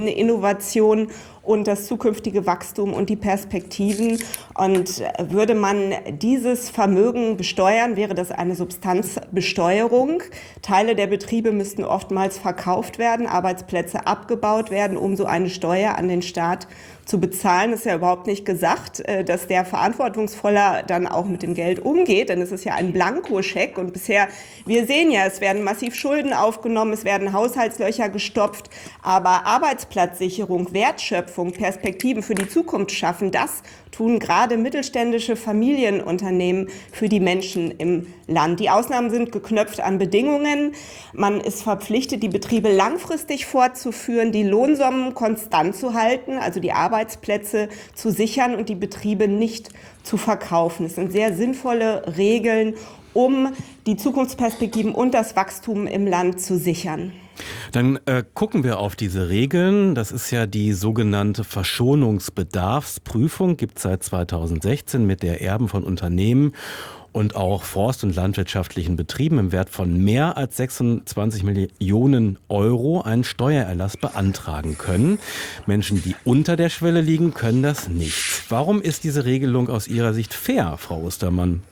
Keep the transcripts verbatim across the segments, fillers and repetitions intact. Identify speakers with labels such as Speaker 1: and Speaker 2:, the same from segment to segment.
Speaker 1: Innovation und das zukünftige Wachstum und die Perspektiven. Und würde man dieses Vermögen besteuern, wäre das eine Substanzbesteuerung. Teile der Betriebe müssten oftmals verkauft werden, Arbeitsplätze abgebaut werden, um so eine Steuer an den Staat zu bezahlen. Es ist ja überhaupt nicht gesagt, dass der verantwortungsvoller dann auch mit dem Geld umgeht, denn es ist ja ein Blankoscheck. Und bisher, wir sehen ja, es werden massiv Schulden aufgenommen, es werden Haushaltslöcher gestopft, aber Arbeitsplatzsicherung, Wertschöpfung, Perspektiven für die Zukunft schaffen, das tun gerade mittelständische Familienunternehmen für die Menschen im Land. Die Ausnahmen sind geknöpft an Bedingungen. Man ist verpflichtet, die Betriebe langfristig fortzuführen, die Lohnsummen konstant zu halten, also die Arbeitsplätze zu sichern und die Betriebe nicht zu verkaufen. Es sind sehr sinnvolle Regeln, um die Zukunftsperspektiven und das Wachstum im Land zu sichern.
Speaker 2: Dann äh, gucken wir auf diese Regeln. Das ist ja die sogenannte Verschonungsbedarfsprüfung, gibt es seit zweitausendsechzehn, mit der Erben von Unternehmen und auch forst- und landwirtschaftlichen Betrieben im Wert von mehr als sechsundzwanzig Millionen Euro einen Steuererlass beantragen können. Menschen, die unter der Schwelle liegen, können das nicht. Warum ist diese Regelung aus Ihrer Sicht fair, Frau Ostermann?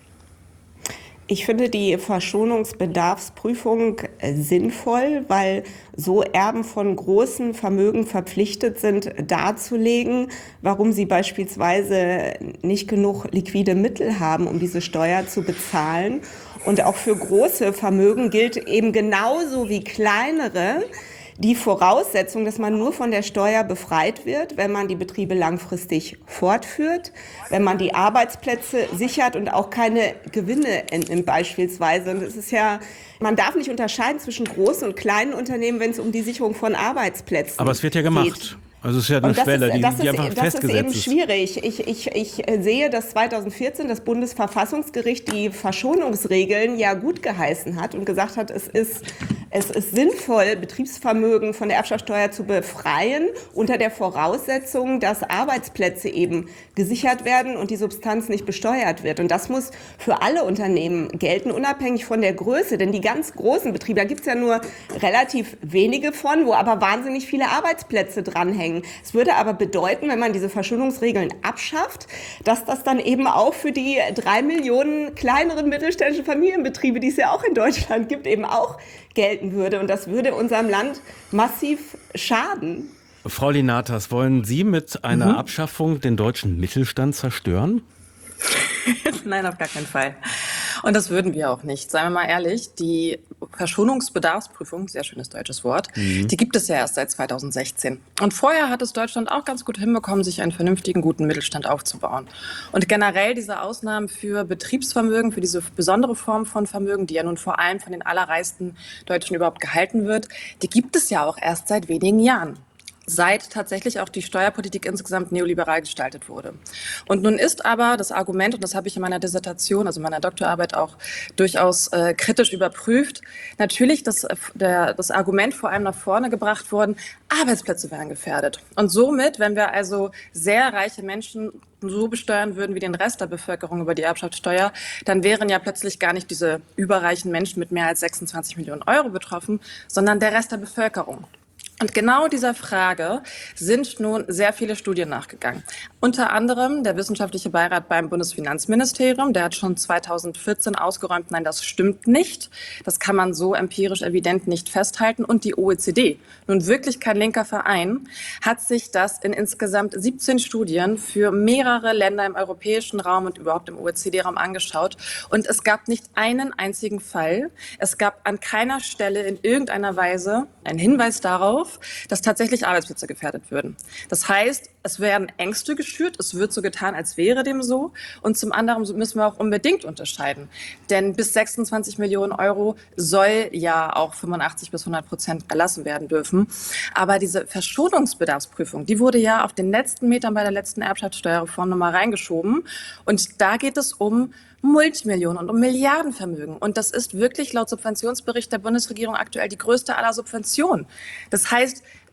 Speaker 1: Ich finde die Verschonungsbedarfsprüfung sinnvoll, weil so Erben von großen Vermögen verpflichtet sind, darzulegen, warum sie beispielsweise nicht genug liquide Mittel haben, um diese Steuer zu bezahlen. Und auch für große Vermögen gilt eben genauso wie kleinere die Voraussetzung, dass man nur von der Steuer befreit wird, wenn man die Betriebe langfristig fortführt, wenn man die Arbeitsplätze sichert und auch keine Gewinne entnimmt beispielsweise. Und es ist ja, man darf nicht unterscheiden zwischen großen und kleinen Unternehmen, wenn es um die Sicherung von Arbeitsplätzen geht.
Speaker 2: Aber es wird ja gemacht. Geht. Also es ist ja eine Schwelle, ist, die,
Speaker 1: das
Speaker 2: die
Speaker 1: ist,
Speaker 2: einfach
Speaker 1: das
Speaker 2: festgesetzt
Speaker 1: ist eben schwierig. Ich, ich, ich sehe, dass zweitausendvierzehn das Bundesverfassungsgericht die Verschonungsregeln ja gut geheißen hat und gesagt hat, es ist, es ist sinnvoll, Betriebsvermögen von der Erbschaftssteuer zu befreien, unter der Voraussetzung, dass Arbeitsplätze eben gesichert werden und die Substanz nicht besteuert wird. Und das muss für alle Unternehmen gelten, unabhängig von der Größe. Denn die ganz großen Betriebe, da gibt es ja nur relativ wenige von, wo aber wahnsinnig viele Arbeitsplätze dranhängen. Es würde aber bedeuten, wenn man diese Verschonungsregeln abschafft, dass das dann eben auch für die drei Millionen kleineren mittelständischen Familienbetriebe, die es ja auch in Deutschland gibt, eben auch gelten würde. Und das würde unserem Land massiv schaden.
Speaker 2: Frau Linatas, wollen Sie mit einer
Speaker 3: Mhm.
Speaker 2: Abschaffung den deutschen Mittelstand zerstören?
Speaker 3: Nein, auf gar keinen Fall. Und das würden wir auch nicht. Seien wir mal ehrlich, die Verschonungsbedarfsprüfung, sehr schönes deutsches Wort, mhm. die gibt es ja erst seit zweitausendsechzehn. Und vorher hat es Deutschland auch ganz gut hinbekommen, sich einen vernünftigen, guten Mittelstand aufzubauen. Und generell diese Ausnahmen für Betriebsvermögen, für diese besondere Form von Vermögen, die ja nun vor allem von den allerreichsten Deutschen überhaupt gehalten wird, die gibt es ja auch erst seit wenigen Jahren, seit tatsächlich auch die Steuerpolitik insgesamt neoliberal gestaltet wurde. Und nun ist aber das Argument, und das habe ich in meiner Dissertation, also in meiner Doktorarbeit auch durchaus äh, kritisch überprüft, natürlich das, der, das Argument vor allem nach vorne gebracht worden, Arbeitsplätze wären gefährdet. Und somit, wenn wir also sehr reiche Menschen so besteuern würden wie den Rest der Bevölkerung über die Erbschaftssteuer, dann wären ja plötzlich gar nicht diese überreichen Menschen mit mehr als sechsundzwanzig Millionen Euro betroffen, sondern der Rest der Bevölkerung. Und genau dieser Frage sind nun sehr viele Studien nachgegangen. Unter anderem der wissenschaftliche Beirat beim Bundesfinanzministerium, der hat schon zweitausendvierzehn ausgeräumt, nein, das stimmt nicht. Das kann man so empirisch evident nicht festhalten. Und die O E C D, nun wirklich kein linker Verein, hat sich das in insgesamt siebzehn Studien für mehrere Länder im europäischen Raum und überhaupt im O E C D-Raum angeschaut. Und es gab nicht einen einzigen Fall. Es gab an keiner Stelle in irgendeiner Weise einen Hinweis darauf, dass tatsächlich Arbeitsplätze gefährdet würden. Das heißt, es werden Ängste geschürt, es wird so getan, als wäre dem so. Und zum anderen müssen wir auch unbedingt unterscheiden. Denn bis sechsundzwanzig Millionen Euro soll ja auch fünfundachtzig bis hundert Prozent erlassen werden dürfen. Aber diese Verschonungsbedarfsprüfung, die wurde ja auf den letzten Metern bei der letzten Erbschaftssteuerreform nochmal reingeschoben. Und da geht es um Multimillionen und um Milliardenvermögen. Und das ist wirklich laut Subventionsbericht der Bundesregierung aktuell die größte aller Subventionen. Das heißt,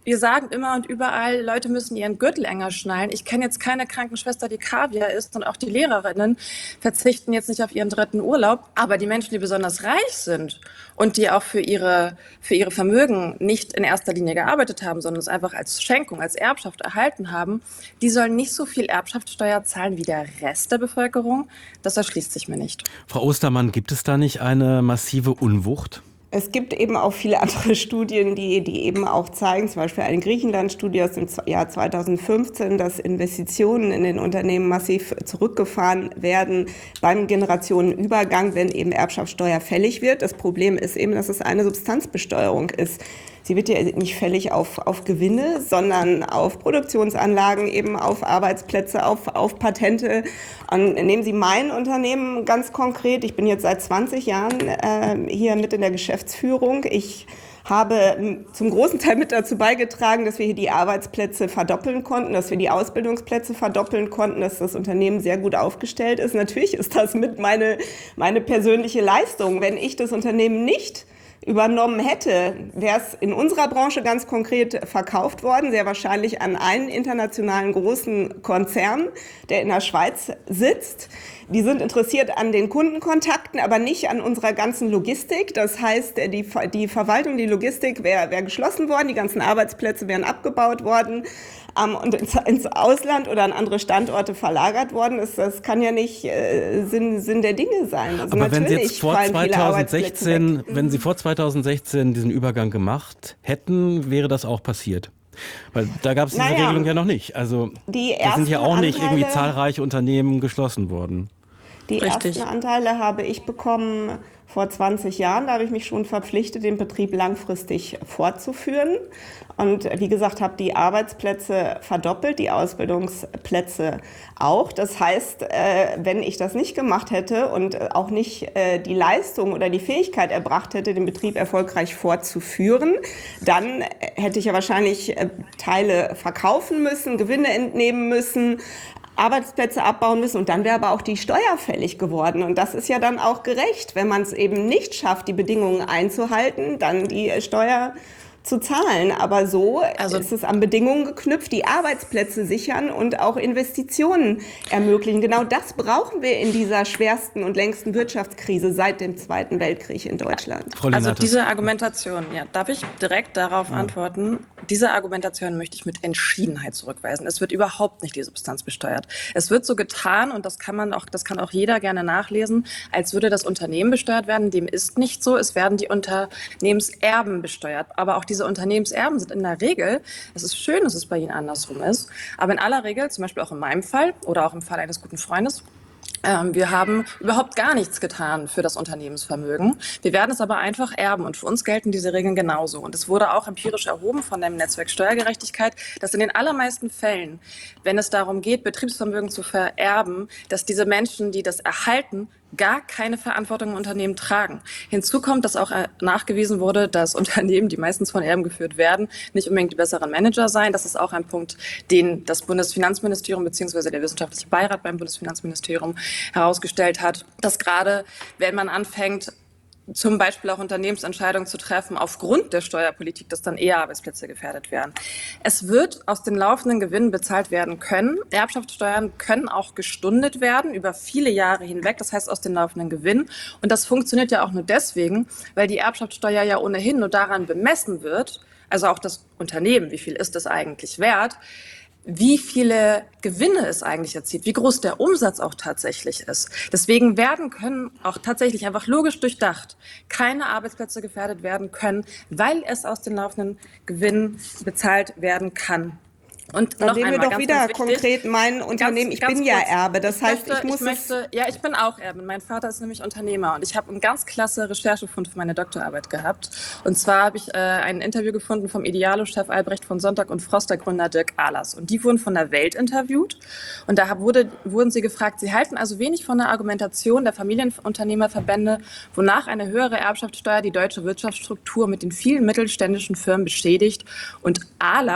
Speaker 3: wir sagen immer und überall, Leute müssen ihren Gürtel enger schnallen. Ich kenne jetzt keine Krankenschwester, die Kaviar isst, und auch die Lehrerinnen verzichten jetzt nicht auf ihren dritten Urlaub. Aber die Menschen, die besonders reich sind und die auch für ihre, für ihre Vermögen nicht in erster Linie gearbeitet haben, sondern es einfach als Schenkung, als Erbschaft erhalten haben, die sollen nicht so viel Erbschaftssteuer zahlen wie der Rest der Bevölkerung. Das erschließt sich mir nicht.
Speaker 2: Frau Ostermann, gibt es da nicht eine massive Unwucht?
Speaker 1: Es gibt eben auch viele andere Studien, die, die eben auch zeigen, zum Beispiel eine Griechenland-Studie aus dem Jahr zweitausendfünfzehn, dass Investitionen in den Unternehmen massiv zurückgefahren werden beim Generationenübergang, wenn eben Erbschaftssteuer fällig wird. Das Problem ist eben, dass es eine Substanzbesteuerung ist. Sie wird ja nicht fällig auf, auf Gewinne, sondern auf Produktionsanlagen, eben auf Arbeitsplätze, auf, auf Patente. Und nehmen Sie mein Unternehmen ganz konkret. Ich bin jetzt seit zwanzig Jahren äh, hier mit in der Geschäftsführung. Ich habe zum großen Teil mit dazu beigetragen, dass wir hier die Arbeitsplätze verdoppeln konnten, dass wir die Ausbildungsplätze verdoppeln konnten, dass das Unternehmen sehr gut aufgestellt ist. Natürlich ist das mit meine, meine persönliche Leistung. Wenn ich das Unternehmen nicht übernommen hätte, wäre es in unserer Branche ganz konkret verkauft worden, sehr wahrscheinlich an einen internationalen großen Konzern, der in der Schweiz sitzt. Die sind interessiert an den Kundenkontakten, aber nicht an unserer ganzen Logistik. Das heißt, die, die Verwaltung, die Logistik wäre wär geschlossen worden, die ganzen Arbeitsplätze wären abgebaut worden ähm, und ins, ins Ausland oder an andere Standorte verlagert worden. Das, das kann ja nicht äh, Sinn, Sinn der Dinge sein. Also
Speaker 2: aber wenn Sie jetzt vor zweitausendsechzehn, wenn Sie vor zweitausendsechzehn diesen Übergang gemacht hätten, wäre das auch passiert? Weil da gab es diese naja, Regelung ja noch nicht. Also da sind ja auch nicht Anteile, irgendwie zahlreiche Unternehmen geschlossen worden.
Speaker 1: Die Richtig. ersten Anteile habe ich bekommen vor zwanzig Jahren. Da habe ich mich schon verpflichtet, den Betrieb langfristig fortzuführen. Und wie gesagt, habe die Arbeitsplätze verdoppelt, die Ausbildungsplätze auch. Das heißt, wenn ich das nicht gemacht hätte und auch nicht die Leistung oder die Fähigkeit erbracht hätte, den Betrieb erfolgreich fortzuführen, dann hätte ich ja wahrscheinlich Teile verkaufen müssen, Gewinne entnehmen müssen, Arbeitsplätze abbauen müssen, und dann wäre aber auch die Steuer fällig geworden. Und das ist ja dann auch gerecht, wenn man es eben nicht schafft, die Bedingungen einzuhalten, dann die Steuer zu zahlen. Aber so also, ist es an Bedingungen geknüpft, die Arbeitsplätze sichern und auch Investitionen ermöglichen. Genau das brauchen wir in dieser schwersten und längsten Wirtschaftskrise seit dem Zweiten Weltkrieg in Deutschland.
Speaker 3: Frau Also diese Argumentation, ja, darf ich direkt darauf ja. antworten? Diese Argumentation möchte ich mit Entschiedenheit zurückweisen. Es wird überhaupt nicht die Substanz besteuert. Es wird so getan, und das kann man auch, das kann auch jeder gerne nachlesen, als würde das Unternehmen besteuert werden. Dem ist nicht so. Es werden die Unternehmenserben besteuert. Aber auch die Diese Unternehmenserben sind in der Regel, es ist schön, dass es bei Ihnen andersrum ist, aber in aller Regel, zum Beispiel auch in meinem Fall oder auch im Fall eines guten Freundes, ähm, wir haben überhaupt gar nichts getan für das Unternehmensvermögen. Wir werden es aber einfach erben, und für uns gelten diese Regeln genauso. Und es wurde auch empirisch erhoben von dem Netzwerk Steuergerechtigkeit, dass in den allermeisten Fällen, wenn es darum geht, Betriebsvermögen zu vererben, dass diese Menschen, die das erhalten, gar keine Verantwortung im Unternehmen tragen. Hinzu kommt, dass auch nachgewiesen wurde, dass Unternehmen, die meistens von Erben geführt werden, nicht unbedingt die besseren Manager seien. Das ist auch ein Punkt, den das Bundesfinanzministerium bzw. der wissenschaftliche Beirat beim Bundesfinanzministerium herausgestellt hat, dass gerade, wenn man anfängt, zum Beispiel auch Unternehmensentscheidungen zu treffen aufgrund der Steuerpolitik, dass dann eher Arbeitsplätze gefährdet werden. Es wird aus den laufenden Gewinnen bezahlt werden können. Erbschaftssteuern können auch gestundet werden über viele Jahre hinweg, das heißt aus den laufenden Gewinnen. Und das funktioniert ja auch nur deswegen, weil die Erbschaftssteuer ja ohnehin nur daran bemessen wird, also auch das Unternehmen, wie viel ist es eigentlich wert, wie viele Gewinne es eigentlich erzielt, wie groß der Umsatz auch tatsächlich ist. Deswegen werden können auch tatsächlich einfach logisch durchdacht keine Arbeitsplätze gefährdet werden können, weil es aus den laufenden Gewinnen bezahlt werden kann.
Speaker 1: Und dann nehmen wir doch wieder konkret mein Unternehmen. Ich bin ja Erbe, das heißt, ich muss es...
Speaker 3: Ja, ich bin auch Erbin. Mein Vater ist nämlich Unternehmer, und ich habe einen ganz klasse Recherchefund für meine Doktorarbeit gehabt. Und zwar habe ich äh, ein Interview gefunden vom Idealo-Chef Albrecht von Sonntag und Froster-Gründer Dirk Ahlers. Und die wurden von der Welt interviewt. Und da wurde, wurden sie gefragt, sie halten also wenig von der Argumentation der Familienunternehmerverbände, wonach eine höhere Erbschaftssteuer die deutsche Wirtschaftsstruktur mit den vielen mittelständischen Firmen beschädigt. Und Ahlers,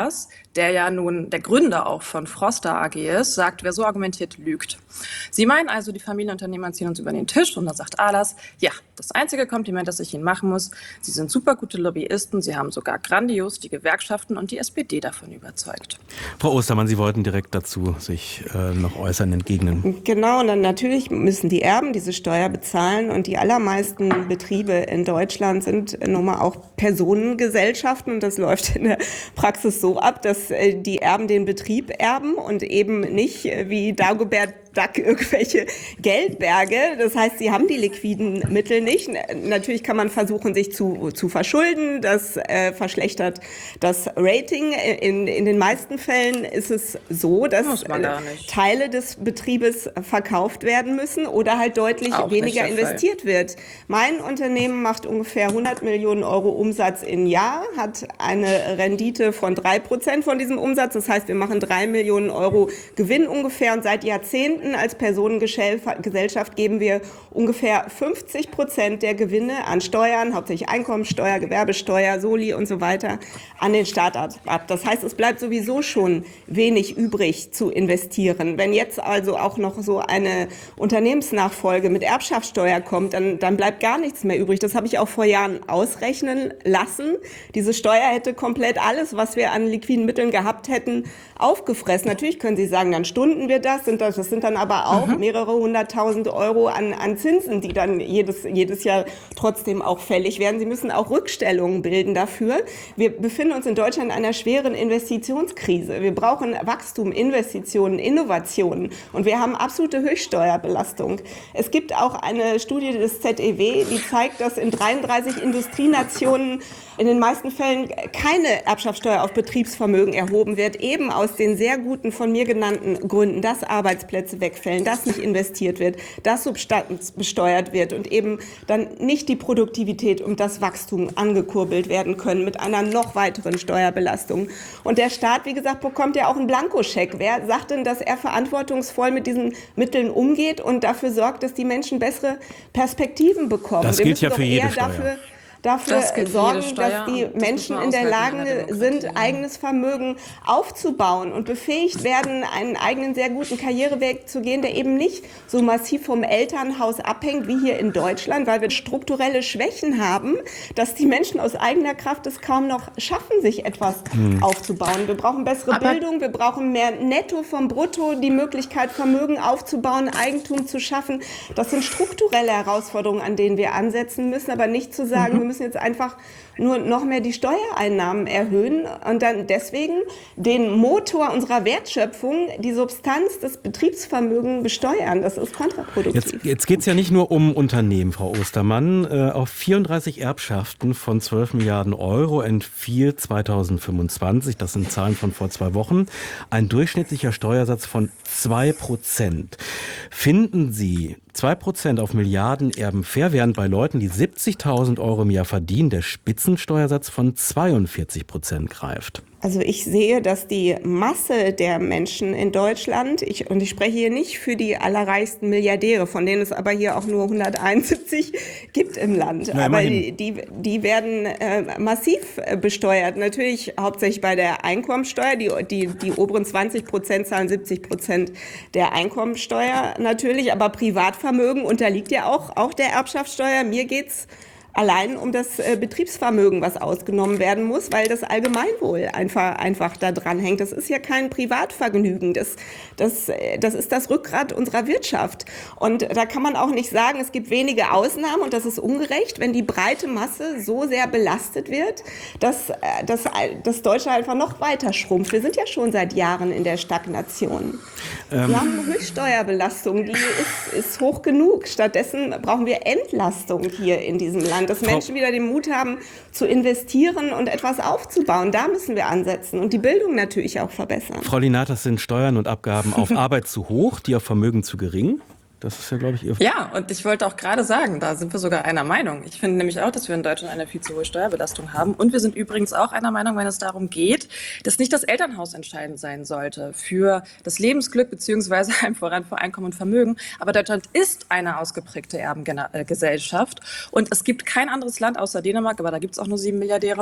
Speaker 3: der ja nun der Gründer auch von Froster A G ist, sagt, wer so argumentiert, lügt. Sie meinen also, die Familienunternehmer ziehen uns über den Tisch und da sagt Ahlers, ja, das einzige Kompliment, das ich Ihnen machen muss, Sie sind super gute Lobbyisten, Sie haben sogar grandios die Gewerkschaften und die S P D davon überzeugt.
Speaker 2: Frau Ostermann, Sie wollten direkt dazu sich äh, noch äußern, entgegnen.
Speaker 1: Genau, und dann natürlich müssen die Erben diese Steuer bezahlen und die allermeisten Betriebe in Deutschland sind nun mal auch Personengesellschaften und das läuft in der Praxis so ab, dass die Erben den Betrieb erben und eben nicht wie Dagobert Duck irgendwelche Geldberge. Das heißt, sie haben die liquiden Mittel nicht. Natürlich kann man versuchen, sich zu, zu verschulden. Das äh, verschlechtert das Rating. In, in den meisten Fällen ist es so, dass Teile des Betriebes verkauft werden müssen oder halt deutlich Auch weniger investiert wird. Mein Unternehmen macht ungefähr hundert Millionen Euro Umsatz im Jahr, hat eine Rendite von drei Prozent von diesem Umsatz. Das heißt, wir machen drei Millionen Euro Gewinn ungefähr und seit Jahrzehnten als Personengesellschaft geben wir ungefähr fünfzig Prozent der Gewinne an Steuern, hauptsächlich Einkommensteuer, Gewerbesteuer, Soli und so weiter, an den Staat ab. Das heißt, es bleibt sowieso schon wenig übrig zu investieren. Wenn jetzt also auch noch so eine Unternehmensnachfolge mit Erbschaftssteuer kommt, dann, dann bleibt gar nichts mehr übrig. Das habe ich auch vor Jahren ausrechnen lassen. Diese Steuer hätte komplett alles, was wir an liquiden Mitteln gehabt hätten, aufgefressen. Natürlich können Sie sagen, dann stunden wir das, sind das, das sind dann aber auch mhm. mehrere hunderttausend Euro an, an Zinsen, die dann jedes, jedes Jahr trotzdem auch fällig werden. Sie müssen auch Rückstellungen bilden dafür. Wir befinden uns in Deutschland in einer schweren Investitionskrise. Wir brauchen Wachstum, Investitionen, Innovationen und wir haben absolute Höchststeuerbelastung. Es gibt auch eine Studie des Z E W, die zeigt, dass in dreiunddreißig Industrienationen in den meisten Fällen keine Erbschaftssteuer auf Betriebsvermögen erhoben wird, eben aus den sehr guten von mir genannten Gründen, dass Arbeitsplätze wegfällen, dass nicht investiert wird, dass Substanz besteuert wird und eben dann nicht die Produktivität und das Wachstum angekurbelt werden können mit einer noch weiteren Steuerbelastung. Und der Staat, wie gesagt, bekommt ja auch einen Blankoscheck. Wer sagt denn, dass er verantwortungsvoll mit diesen Mitteln umgeht und dafür sorgt, dass die Menschen bessere Perspektiven bekommen?
Speaker 2: Das gilt ja für jede Steuer.
Speaker 1: Dafür, dafür sorgen, dass die Menschen in der Lage sind, eigenes Vermögen aufzubauen und befähigt werden, einen eigenen sehr guten Karriereweg zu gehen, der eben nicht so massiv vom Elternhaus abhängt wie hier in Deutschland, weil wir strukturelle Schwächen haben, dass die Menschen aus eigener Kraft es kaum noch schaffen, sich etwas hm. aufzubauen. Wir brauchen bessere Aber Bildung, wir brauchen mehr Netto vom Brutto, die Möglichkeit, Vermögen aufzubauen, Eigentum zu schaffen. Das sind strukturelle Herausforderungen, an denen wir ansetzen müssen, aber nicht zu sagen, mhm. wir müssen jetzt einfach nur noch mehr die Steuereinnahmen erhöhen und dann deswegen den Motor unserer Wertschöpfung, die Substanz des Betriebsvermögens besteuern. Das ist kontraproduktiv.
Speaker 2: Jetzt, jetzt geht es ja nicht nur um Unternehmen, Frau Ostermann. Äh, auf vierunddreißig Erbschaften von zwölf Milliarden Euro entfiel zweitausendfünfundzwanzig, das sind Zahlen von vor zwei Wochen, ein durchschnittlicher Steuersatz von zwei Prozent. Finden Sie zwei Prozent auf Milliardenerben fair, während bei Leuten, die siebzigtausend Euro im Jahr verdienen, der Spitzensteuersatz von zweiundvierzig Prozent greift?
Speaker 1: Also ich sehe, dass die Masse der Menschen in Deutschland, ich, und ich spreche hier nicht für die allerreichsten Milliardäre, von denen es aber hier auch nur hunderteinundsiebzig gibt im Land, Na, aber die, die, die werden äh, massiv besteuert. Natürlich hauptsächlich bei der Einkommensteuer, die, die, die oberen zwanzig Prozent zahlen siebzig Prozent der Einkommensteuer natürlich, aber Privatvermögen unterliegt ja auch, auch der Erbschaftssteuer. Mir geht's allein um das äh, Betriebsvermögen, was ausgenommen werden muss, weil das Allgemeinwohl einfach, einfach da dran hängt. Das ist ja kein Privatvergnügen. Das, das, äh, das ist das Rückgrat unserer Wirtschaft. Und da kann man auch nicht sagen, es gibt wenige Ausnahmen und das ist ungerecht, wenn die breite Masse so sehr belastet wird, dass, äh, dass, dass Deutschland einfach noch weiter schrumpft. Wir sind ja schon seit Jahren in der Stagnation. Ähm. Wir haben eine Höchststeuerbelastung, die ist, ist hoch genug. Stattdessen brauchen wir Entlastung hier in diesem Land. Dass Menschen wieder den Mut haben, zu investieren und etwas aufzubauen. Da müssen wir ansetzen und die Bildung natürlich auch verbessern.
Speaker 2: Frau Linatas, sind Steuern und Abgaben auf Arbeit zu hoch, die auf Vermögen zu gering? Das ist ja, glaube ich, Ihr...
Speaker 3: Ja, und ich wollte auch gerade sagen, da sind wir sogar einer Meinung. Ich finde nämlich auch, dass wir in Deutschland eine viel zu hohe Steuerbelastung haben. Und wir sind übrigens auch einer Meinung, wenn es darum geht, dass nicht das Elternhaus entscheidend sein sollte für das Lebensglück beziehungsweise einem voran für Einkommen und Vermögen. Aber Deutschland ist eine ausgeprägte Erbengesellschaft. Und es gibt kein anderes Land außer Dänemark, aber da gibt es auch nur sieben Milliardäre,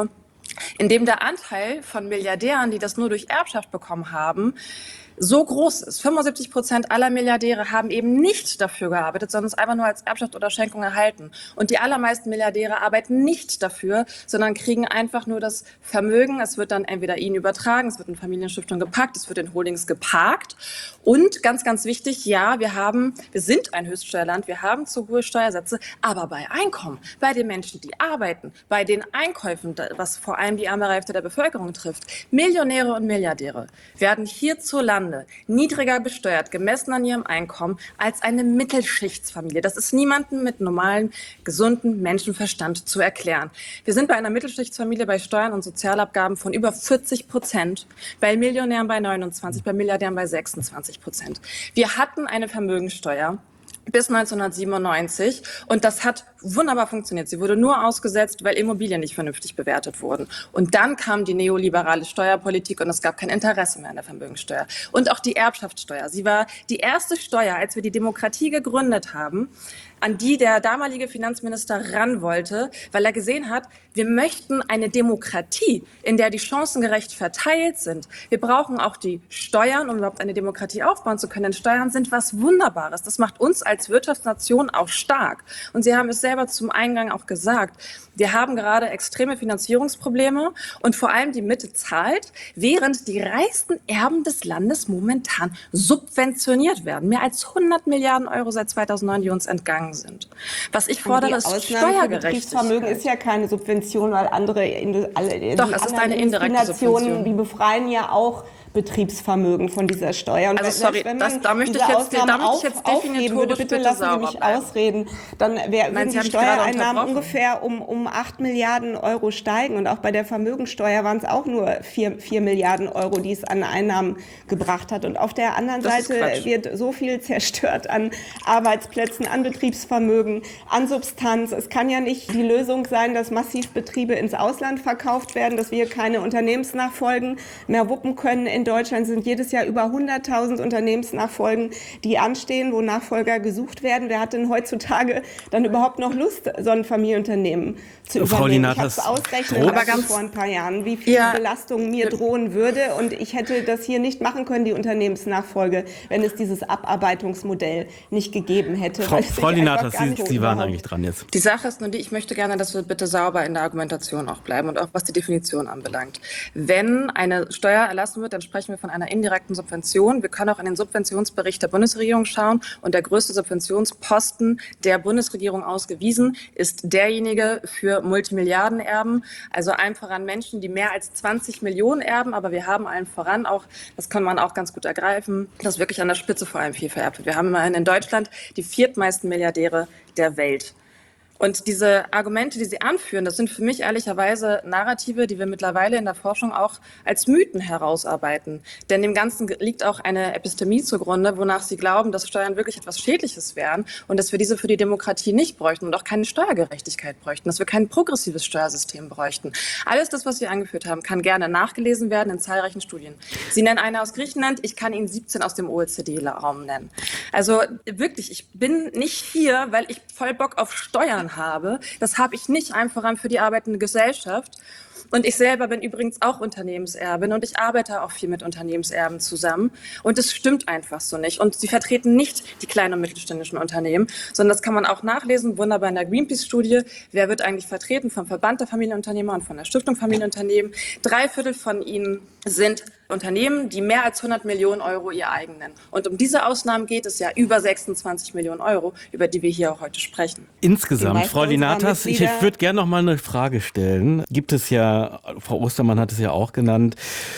Speaker 3: in dem der Anteil von Milliardären, die das nur durch Erbschaft bekommen haben, so groß ist. fünfundsiebzig Prozent aller Milliardäre haben eben nicht dafür gearbeitet, sondern es einfach nur als Erbschaft oder Schenkung erhalten. Und die allermeisten Milliardäre arbeiten nicht dafür, sondern kriegen einfach nur das Vermögen. Es wird dann entweder ihnen übertragen, es wird in Familienstiftung gepackt, es wird in Holdings geparkt. Und ganz, ganz wichtig, ja, wir haben, wir sind ein Höchststeuerland, wir haben zu hohe Steuersätze, aber bei Einkommen, bei den Menschen, die arbeiten, bei den Einkäufen, was vor allem die arme Hälfte der Bevölkerung trifft, Millionäre und Milliardäre werden hierzulande niedriger besteuert, gemessen an ihrem Einkommen, als eine Mittelschichtsfamilie. Das ist niemandem mit normalem, gesunden Menschenverstand zu erklären. Wir sind bei einer Mittelschichtsfamilie bei Steuern und Sozialabgaben von über vierzig Prozent, bei Millionären bei neunundzwanzig, bei Milliardären bei sechsundzwanzig Prozent. Wir hatten eine Vermögensteuer bis neunzehnhundertsiebenundneunzig und das hat wunderbar funktioniert. Sie wurde nur ausgesetzt, weil Immobilien nicht vernünftig bewertet wurden. Und dann kam die neoliberale Steuerpolitik und es gab kein Interesse mehr an der Vermögensteuer. Und auch die Erbschaftssteuer. Sie war die erste Steuer, als wir die Demokratie gegründet haben, an die der damalige Finanzminister ran wollte, weil er gesehen hat, wir möchten eine Demokratie, in der die Chancen gerecht verteilt sind. Wir brauchen auch die Steuern, um überhaupt eine Demokratie aufbauen zu können. Denn Steuern sind was Wunderbares. Das macht uns als Wirtschaftsnation auch stark. Und Sie haben es selber zum Eingang auch gesagt. Wir haben gerade extreme Finanzierungsprobleme und vor allem die Mitte zahlt, während die reichsten Erben des Landes momentan subventioniert werden. Mehr als hundert Milliarden Euro seit zweitausendneun, die uns entgangen sind. Was ich fordere, ist Steuergerechtigkeit.
Speaker 1: Betriebsvermögen ist ja keine Subvention, weil andere, alle,
Speaker 3: Doch, es ist eine indirekte Subvention.
Speaker 1: Die befreien ja auch Betriebsvermögen von dieser Steuer. Und
Speaker 3: also sorry,
Speaker 1: wenn
Speaker 3: das, da möchte ich jetzt, da möchte ich jetzt definitorisch
Speaker 1: würde, bitte,
Speaker 3: bitte
Speaker 1: lassen
Speaker 3: sauber
Speaker 1: Sie mich
Speaker 3: bleiben.
Speaker 1: ausreden, dann wär,
Speaker 3: Nein,
Speaker 1: würden die Steuereinnahmen ungefähr um, um acht Milliarden Euro steigen. Und auch bei der Vermögensteuer waren es auch nur vier Milliarden Euro, die es an Einnahmen gebracht hat. Und auf der anderen
Speaker 3: Das
Speaker 1: Seite wird so viel zerstört an Arbeitsplätzen, an Betriebsvermögen, an Substanz. Es kann ja nicht die Lösung sein, dass massiv Betriebe ins Ausland verkauft werden, dass wir keine Unternehmensnachfolgen mehr wuppen können. In Deutschland sind jedes Jahr über hunderttausend Unternehmensnachfolgen, die anstehen, wo Nachfolger gesucht werden. Wer hat denn heutzutage dann überhaupt noch Lust, so ein Familienunternehmen zu
Speaker 2: Frau
Speaker 1: übernehmen?
Speaker 2: Lienert,
Speaker 1: ich habe es ausrechnen
Speaker 2: droht-
Speaker 1: lassen vor ein paar Jahren, wie viel
Speaker 3: Ja.
Speaker 1: Belastung mir drohen würde. Und ich hätte das hier nicht machen können, die Unternehmensnachfolge, wenn es dieses Abarbeitungsmodell nicht gegeben hätte.
Speaker 2: Frau,
Speaker 1: weil es
Speaker 2: Frau
Speaker 1: sich
Speaker 2: Lienert,
Speaker 1: einfach gar
Speaker 2: Sie,
Speaker 1: nicht
Speaker 2: Sie waren
Speaker 1: überhaupt-
Speaker 2: eigentlich dran jetzt.
Speaker 3: Die Sache ist nur die, ich möchte gerne, dass wir bitte sauber in der Argumentation auch bleiben und auch was die Definition anbelangt. Wenn eine Steuer erlassen wird, dann sprechen wir von einer indirekten Subvention. Wir können auch in den Subventionsbericht der Bundesregierung schauen und der größte Subventionsposten der Bundesregierung ausgewiesen ist derjenige für Multimilliardenerben, also allen voran Menschen, die mehr als zwanzig Millionen erben, aber wir haben allen voran auch, das kann man auch ganz gut ergreifen, dass wirklich an der Spitze vor allem viel vererbt wird. Wir haben immerhin in Deutschland die viertmeisten Milliardäre der Welt. Und diese Argumente, die Sie anführen, das sind für mich ehrlicherweise Narrative, die wir mittlerweile in der Forschung auch als Mythen herausarbeiten. Denn dem Ganzen liegt auch eine Epistemie zugrunde, wonach Sie glauben, dass Steuern wirklich etwas Schädliches wären und dass wir diese für die Demokratie nicht bräuchten und auch keine Steuergerechtigkeit bräuchten, dass wir kein progressives Steuersystem bräuchten. Alles das, was Sie angeführt haben, kann gerne nachgelesen werden in zahlreichen Studien. Sie nennen eine aus Griechenland, ich kann Ihnen siebzehn aus dem O E C D-Raum nennen. Also wirklich, ich bin nicht hier, weil ich voll Bock auf Steuern habe. Das habe ich nicht einfach für die arbeitende Gesellschaft. Und ich selber bin übrigens auch Unternehmenserbin und ich arbeite auch viel mit Unternehmenserben zusammen. Und es stimmt einfach so nicht. Und sie vertreten nicht die kleinen und mittelständischen Unternehmen, sondern das kann man auch nachlesen, wunderbar in der Greenpeace-Studie. Wer wird eigentlich vertreten vom Verband der Familienunternehmer und von der Stiftung Familienunternehmen? Drei Viertel von ihnen sind Unternehmen, die mehr als hundert Millionen Euro ihr eigen nennen. Und um diese Ausnahmen geht es ja, über sechsundzwanzig Millionen Euro, über die wir hier auch heute sprechen.
Speaker 2: Insgesamt, Frau Lienert, ich würde gerne noch mal eine Frage stellen. Gibt es ja, Frau Ostermann hat es ja auch genannt,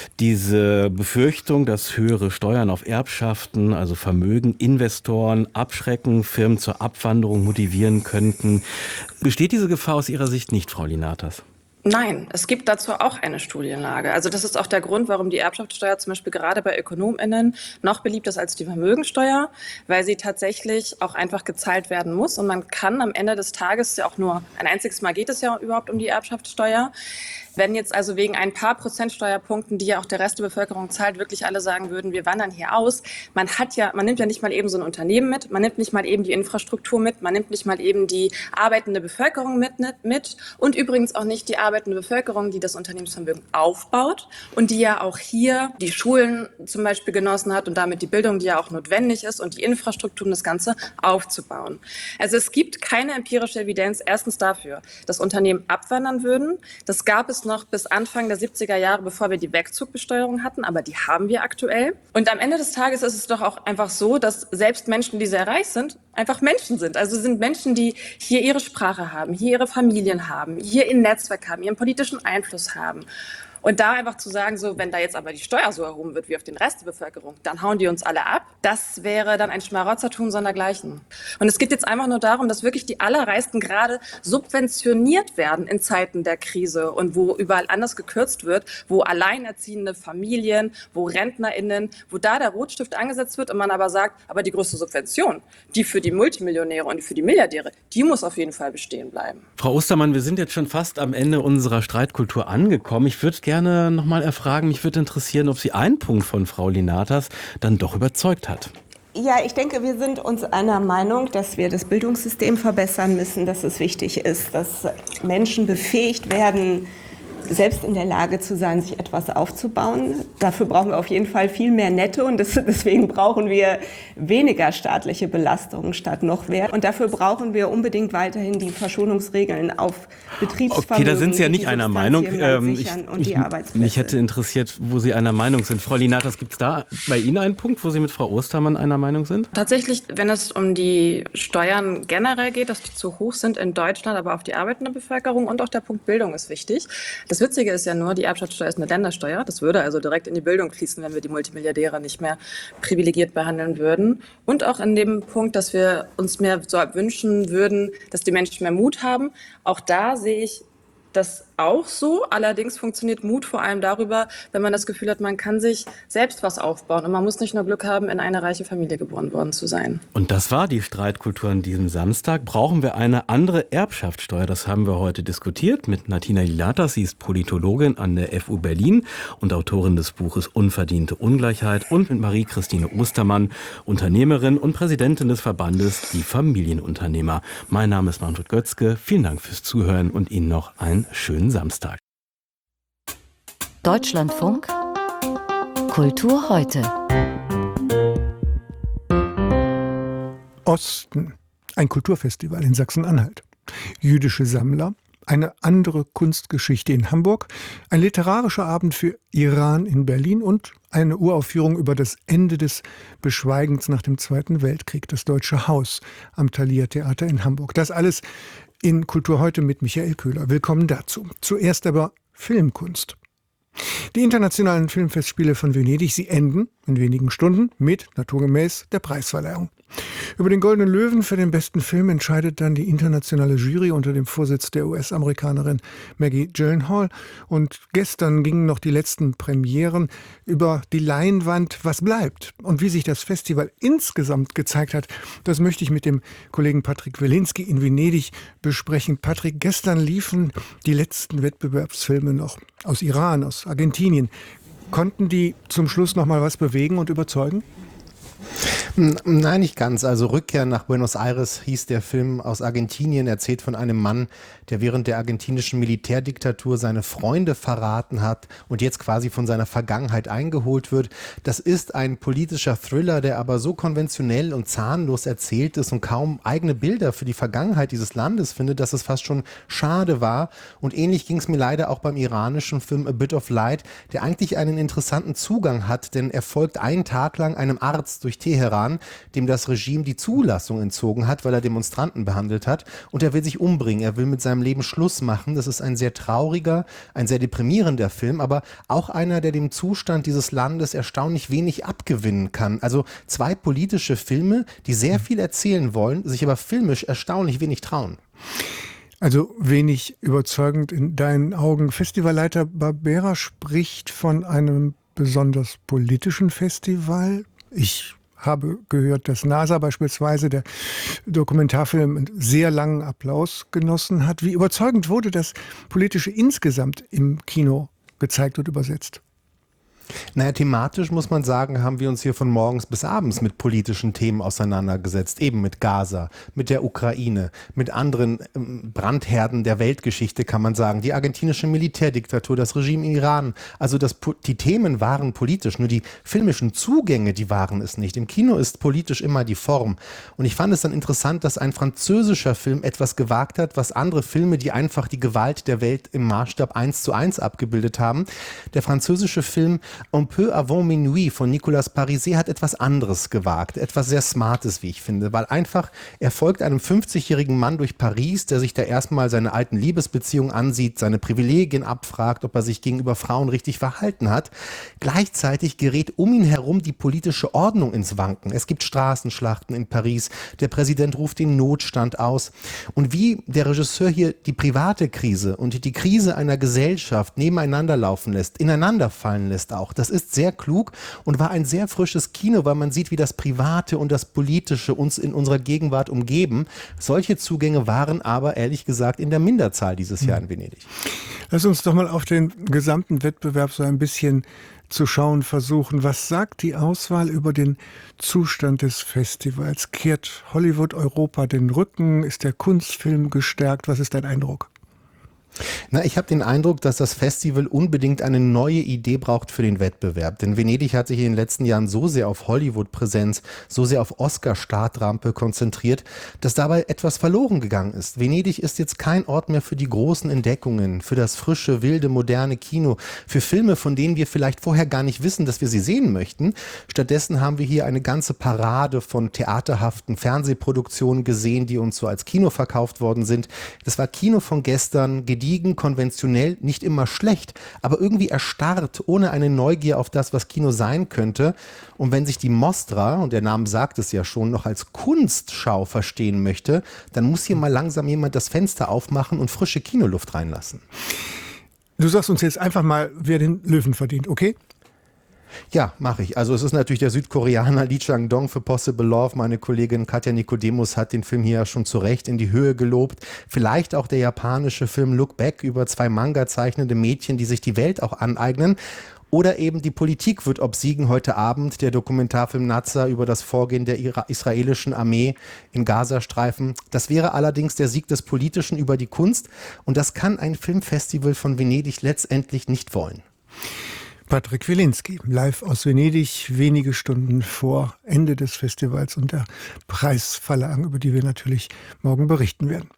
Speaker 2: diese Befürchtung, dass höhere Steuern auf Erbschaften, also Vermögen, Investoren abschrecken, Firmen zur Abwanderung motivieren könnten. Besteht diese Gefahr aus Ihrer Sicht nicht, Frau Lienert?
Speaker 3: Nein, es gibt dazu auch eine Studienlage. Also das ist auch der Grund, warum die Erbschaftssteuer zum Beispiel gerade bei ÖkonomInnen noch beliebter ist als die Vermögensteuer, weil sie tatsächlich auch einfach gezahlt werden muss. Und man kann am Ende des Tages ja auch nur, ein einziges Mal geht es ja überhaupt um die Erbschaftssteuer, Wenn jetzt also wegen ein paar Prozentsteuerpunkten, die ja auch der Rest der Bevölkerung zahlt, wirklich alle sagen würden, wir wandern hier aus, man hat ja, man nimmt ja nicht mal eben so ein Unternehmen mit, man nimmt nicht mal eben die Infrastruktur mit, man nimmt nicht mal eben die arbeitende Bevölkerung mit, mit und übrigens auch nicht die arbeitende Bevölkerung, die das Unternehmensvermögen aufbaut und die ja auch hier die Schulen zum Beispiel genossen hat und damit die Bildung, die ja auch notwendig ist und die Infrastruktur, um das Ganze aufzubauen. Also es gibt keine empirische Evidenz erstens dafür, dass Unternehmen abwandern würden. Das gab es noch bis Anfang der siebziger Jahre, bevor wir die Wegzugbesteuerung hatten, aber die haben wir aktuell. Und am Ende des Tages ist es doch auch einfach so, dass selbst Menschen, die sehr reich sind, einfach Menschen sind. Also sind Menschen, die hier ihre Sprache haben, hier ihre Familien haben, hier ihr Netzwerk haben, ihren politischen Einfluss haben. Und da einfach zu sagen, so, wenn da jetzt aber die Steuer so erhoben wird wie auf den Rest der Bevölkerung, dann hauen die uns alle ab. Das wäre dann ein Schmarotzertum sondergleichen. Und es geht jetzt einfach nur darum, dass wirklich die Allerreichsten gerade subventioniert werden in Zeiten der Krise und wo überall anders gekürzt wird, wo alleinerziehende Familien, wo RentnerInnen, wo da der Rotstift angesetzt wird und man aber sagt, aber die größte Subvention, die für die Multimillionäre und für die Milliardäre, die muss auf jeden Fall bestehen bleiben.
Speaker 2: Frau Ostermann, wir sind jetzt schon fast am Ende unserer Streitkultur angekommen. Ich würde gerne nochmal erfragen, mich würde interessieren, ob Sie einen Punkt von Frau Linatas dann doch überzeugt hat.
Speaker 1: Ja, ich denke, wir sind uns einer Meinung, dass wir das Bildungssystem verbessern müssen, dass es wichtig ist, dass Menschen befähigt werden, selbst in der Lage zu sein, sich etwas aufzubauen. Dafür brauchen wir auf jeden Fall viel mehr Netto und das, deswegen brauchen wir weniger staatliche Belastungen statt noch mehr. Und dafür brauchen wir unbedingt weiterhin die Verschonungsregeln auf Betriebsvermögen.
Speaker 2: Okay, da sind Sie ja nicht einer Meinung. Ähm, ich,
Speaker 1: und die
Speaker 2: ich, mich hätte interessiert, wo Sie einer Meinung sind. Frau Linatas, gibt es da bei Ihnen einen Punkt, wo Sie mit Frau Ostermann einer Meinung sind?
Speaker 3: Tatsächlich, wenn es um die Steuern generell geht, dass die zu hoch sind in Deutschland, aber auf die arbeitende Bevölkerung und auch der Punkt Bildung ist wichtig. Das Witzige ist ja nur, die Erbschaftssteuer ist eine Ländersteuer. Das würde also direkt in die Bildung fließen, wenn wir die Multimilliardäre nicht mehr privilegiert behandeln würden. Und auch in dem Punkt, dass wir uns mehr so wünschen würden, dass die Menschen mehr Mut haben. Auch da sehe ich das auch so. Allerdings funktioniert Mut vor allem darüber, wenn man das Gefühl hat, man kann sich selbst was aufbauen. Und man muss nicht nur Glück haben, in eine reiche Familie geboren worden zu sein.
Speaker 2: Und das war die Streitkultur an diesem Samstag. Brauchen wir eine andere Erbschaftssteuer? Das haben wir heute diskutiert mit Natina Linatas. Sie ist Politologin an der F U Berlin und Autorin des Buches Unverdiente Ungleichheit. Und mit Marie-Christine Ostermann, Unternehmerin und Präsidentin des Verbandes Die Familienunternehmer. Mein Name ist Manfred Götzke. Vielen Dank fürs Zuhören und Ihnen noch einen schönen Samstag.
Speaker 4: Deutschlandfunk Kultur heute.
Speaker 5: Osten, ein Kulturfestival in Sachsen-Anhalt. Jüdische Sammler, eine andere Kunstgeschichte in Hamburg, ein literarischer Abend für Iran in Berlin und eine Uraufführung über das Ende des Beschweigens nach dem Zweiten Weltkrieg, das Deutsche Haus am Thalia Theater in Hamburg. Das alles in Kultur heute mit Michael Köhler. Willkommen dazu. Zuerst aber Filmkunst. Die internationalen Filmfestspiele von Venedig, sie enden in wenigen Stunden mit, naturgemäß, der Preisverleihung. Über den Goldenen Löwen für den besten Film entscheidet dann die internationale Jury unter dem Vorsitz der U S-Amerikanerin Maggie Gyllenhaal. Und gestern gingen noch die letzten Premieren über die Leinwand. Was bleibt? Und wie sich das Festival insgesamt gezeigt hat, das möchte ich mit dem Kollegen Patrick Wilinski in Venedig besprechen. Patrick, gestern liefen die letzten Wettbewerbsfilme noch aus Iran, aus Argentinien. Konnten die zum Schluss noch mal was bewegen und überzeugen?
Speaker 6: Nein, nicht ganz. Also Rückkehr nach Buenos Aires hieß der Film aus Argentinien, erzählt von einem Mann, der während der argentinischen Militärdiktatur seine Freunde verraten hat und jetzt quasi von seiner Vergangenheit eingeholt wird. Das ist ein politischer Thriller, der aber so konventionell und zahnlos erzählt ist und kaum eigene Bilder für die Vergangenheit dieses Landes findet, dass es fast schon schade war. Und ähnlich ging es mir leider auch beim iranischen Film A Bit of Light, der eigentlich einen interessanten Zugang hat, denn er folgt einen Tag lang einem Arzt durch Teheran, dem das Regime die Zulassung entzogen hat, weil er Demonstranten behandelt hat. Und er will sich umbringen, er will mit seinem Leben Schluss machen. Das ist ein sehr trauriger, ein sehr deprimierender Film, aber auch einer, der dem Zustand dieses Landes erstaunlich wenig abgewinnen kann. Also zwei politische Filme, die sehr viel erzählen wollen, sich aber filmisch erstaunlich wenig trauen.
Speaker 5: Also wenig überzeugend in deinen Augen. Festivalleiter Barbera spricht von einem besonders politischen Festival. Ich habe gehört, dass NASA beispielsweise, der Dokumentarfilm, einen sehr langen Applaus genossen hat. Wie überzeugend wurde das Politische insgesamt im Kino gezeigt und übersetzt?
Speaker 6: Naja, thematisch muss man sagen, haben wir uns hier von morgens bis abends mit politischen Themen auseinandergesetzt. Eben mit Gaza, mit der Ukraine, mit anderen ähm, Brandherden der Weltgeschichte, kann man sagen. Die argentinische Militärdiktatur, das Regime im Iran. Also das, die Themen waren politisch, nur die filmischen Zugänge, die waren es nicht. Im Kino ist politisch immer die Form. Und ich fand es dann interessant, dass ein französischer Film etwas gewagt hat, was andere Filme, die einfach die Gewalt der Welt im Maßstab eins zu eins abgebildet haben. Der französische Film Un peu avant minuit von Nicolas Parisé hat etwas anderes gewagt, etwas sehr Smartes, wie ich finde, weil einfach er folgt einem fünfzigjährigen Mann durch Paris, der sich da erstmal seine alten Liebesbeziehungen ansieht, seine Privilegien abfragt, ob er sich gegenüber Frauen richtig verhalten hat. Gleichzeitig gerät um ihn herum die politische Ordnung ins Wanken. Es gibt Straßenschlachten in Paris, der Präsident ruft den Notstand aus. Und wie der Regisseur hier die private Krise und die Krise einer Gesellschaft nebeneinander laufen lässt, ineinander fallen lässt auch, das ist sehr klug und war ein sehr frisches Kino, weil man sieht, wie das Private und das Politische uns in unserer Gegenwart umgeben. Solche Zugänge waren aber ehrlich gesagt in der Minderzahl dieses Jahr in Venedig.
Speaker 5: Lass uns doch mal auf den gesamten Wettbewerb so ein bisschen zu schauen versuchen. Was sagt die Auswahl über den Zustand des Festivals? Kehrt Hollywood Europa den Rücken? Ist der Kunstfilm gestärkt? Was ist dein Eindruck?
Speaker 6: Na, ich habe den Eindruck, dass das Festival unbedingt eine neue Idee braucht für den Wettbewerb. Denn Venedig hat sich in den letzten Jahren so sehr auf Hollywood-Präsenz, so sehr auf Oscar-Startrampe konzentriert, dass dabei etwas verloren gegangen ist. Venedig ist jetzt kein Ort mehr für die großen Entdeckungen, für das frische, wilde, moderne Kino, für Filme, von denen wir vielleicht vorher gar nicht wissen, dass wir sie sehen möchten. Stattdessen haben wir hier eine ganze Parade von theaterhaften Fernsehproduktionen gesehen, die uns so als Kino verkauft worden sind. Das war Kino von gestern, gediegen, konventionell, nicht immer schlecht, aber irgendwie erstarrt, ohne eine Neugier auf das, was Kino sein könnte. Und wenn sich die Mostra, und der Name sagt es ja schon, noch als Kunstschau verstehen möchte, dann muss hier mal langsam jemand das Fenster aufmachen und frische Kinoluft reinlassen.
Speaker 5: Du sagst uns jetzt einfach mal, wer den Löwen verdient, okay?
Speaker 6: Ja, mache ich. Also es ist natürlich der Südkoreaner Lee Chang-dong für Possible Love. Meine Kollegin Katja Nikodemus hat den Film hier ja schon zu Recht in die Höhe gelobt. Vielleicht auch der japanische Film Look Back über zwei Manga zeichnende Mädchen, die sich die Welt auch aneignen. Oder eben die Politik wird obsiegen heute Abend, der Dokumentarfilm Nazar über das Vorgehen der israelischen Armee im Gazastreifen. Das wäre allerdings der Sieg des Politischen über die Kunst. Und das kann ein Filmfestival von Venedig letztendlich nicht wollen.
Speaker 5: Patrick Wilinski, live aus Venedig, wenige Stunden vor Ende des Festivals und der Preisverleihung, über die wir natürlich morgen berichten werden.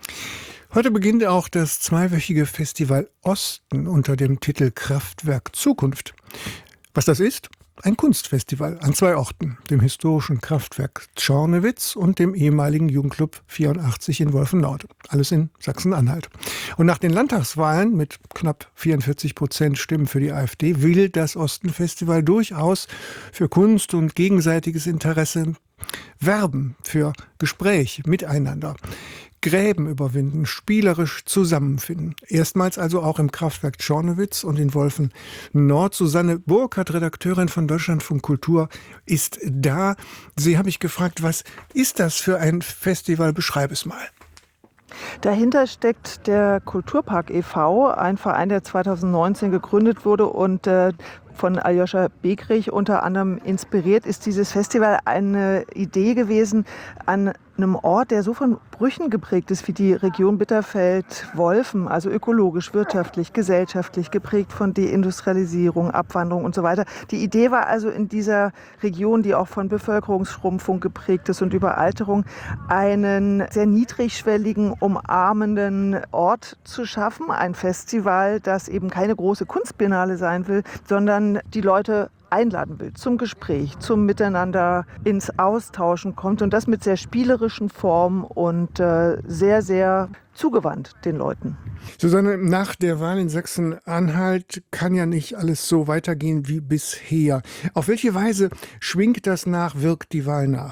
Speaker 5: Heute beginnt auch das zweiwöchige Festival Osten unter dem Titel Kraftwerk Zukunft. Was das ist? Ein Kunstfestival an zwei Orten, dem historischen Kraftwerk Czornowitz und dem ehemaligen Jugendclub vierundachtzig in Wolfenort. Alles in Sachsen-Anhalt. Und nach den Landtagswahlen mit knapp vierundvierzig Prozent Stimmen für die AfD will das Ostenfestival durchaus für Kunst und gegenseitiges Interesse werben, für Gespräch miteinander. Gräben überwinden, spielerisch zusammenfinden. Erstmals also auch im Kraftwerk Czornowitz und in Wolfen-Nord. Susanne Burkhardt, Redakteurin von Deutschlandfunk Kultur, ist da. Sie habe ich gefragt, was ist das für ein Festival? Beschreib es mal.
Speaker 7: Dahinter steckt der Kulturpark e V, ein Verein, der zweitausendneunzehn gegründet wurde und äh, von Aljoscha Bekrich unter anderem inspiriert ist dieses Festival eine Idee gewesen, an einem Ort, der so von Brüchen geprägt ist wie die Region Bitterfeld-Wolfen, also ökologisch, wirtschaftlich, gesellschaftlich geprägt von Deindustrialisierung, Abwanderung und so weiter. Die Idee war also in dieser Region, die auch von Bevölkerungsschrumpfung geprägt ist und Überalterung, einen sehr niedrigschwelligen, umarmenden Ort zu schaffen. Ein Festival, das eben keine große Kunstbiennale sein will, sondern die Leute einladen will zum Gespräch, zum Miteinander ins Austauschen kommt und das mit sehr spielerischen Formen und äh, sehr, sehr zugewandt den Leuten.
Speaker 5: Susanne, nach der Wahl in Sachsen-Anhalt kann ja nicht alles so weitergehen wie bisher. Auf welche Weise schwingt das nach, wirkt die Wahl nach?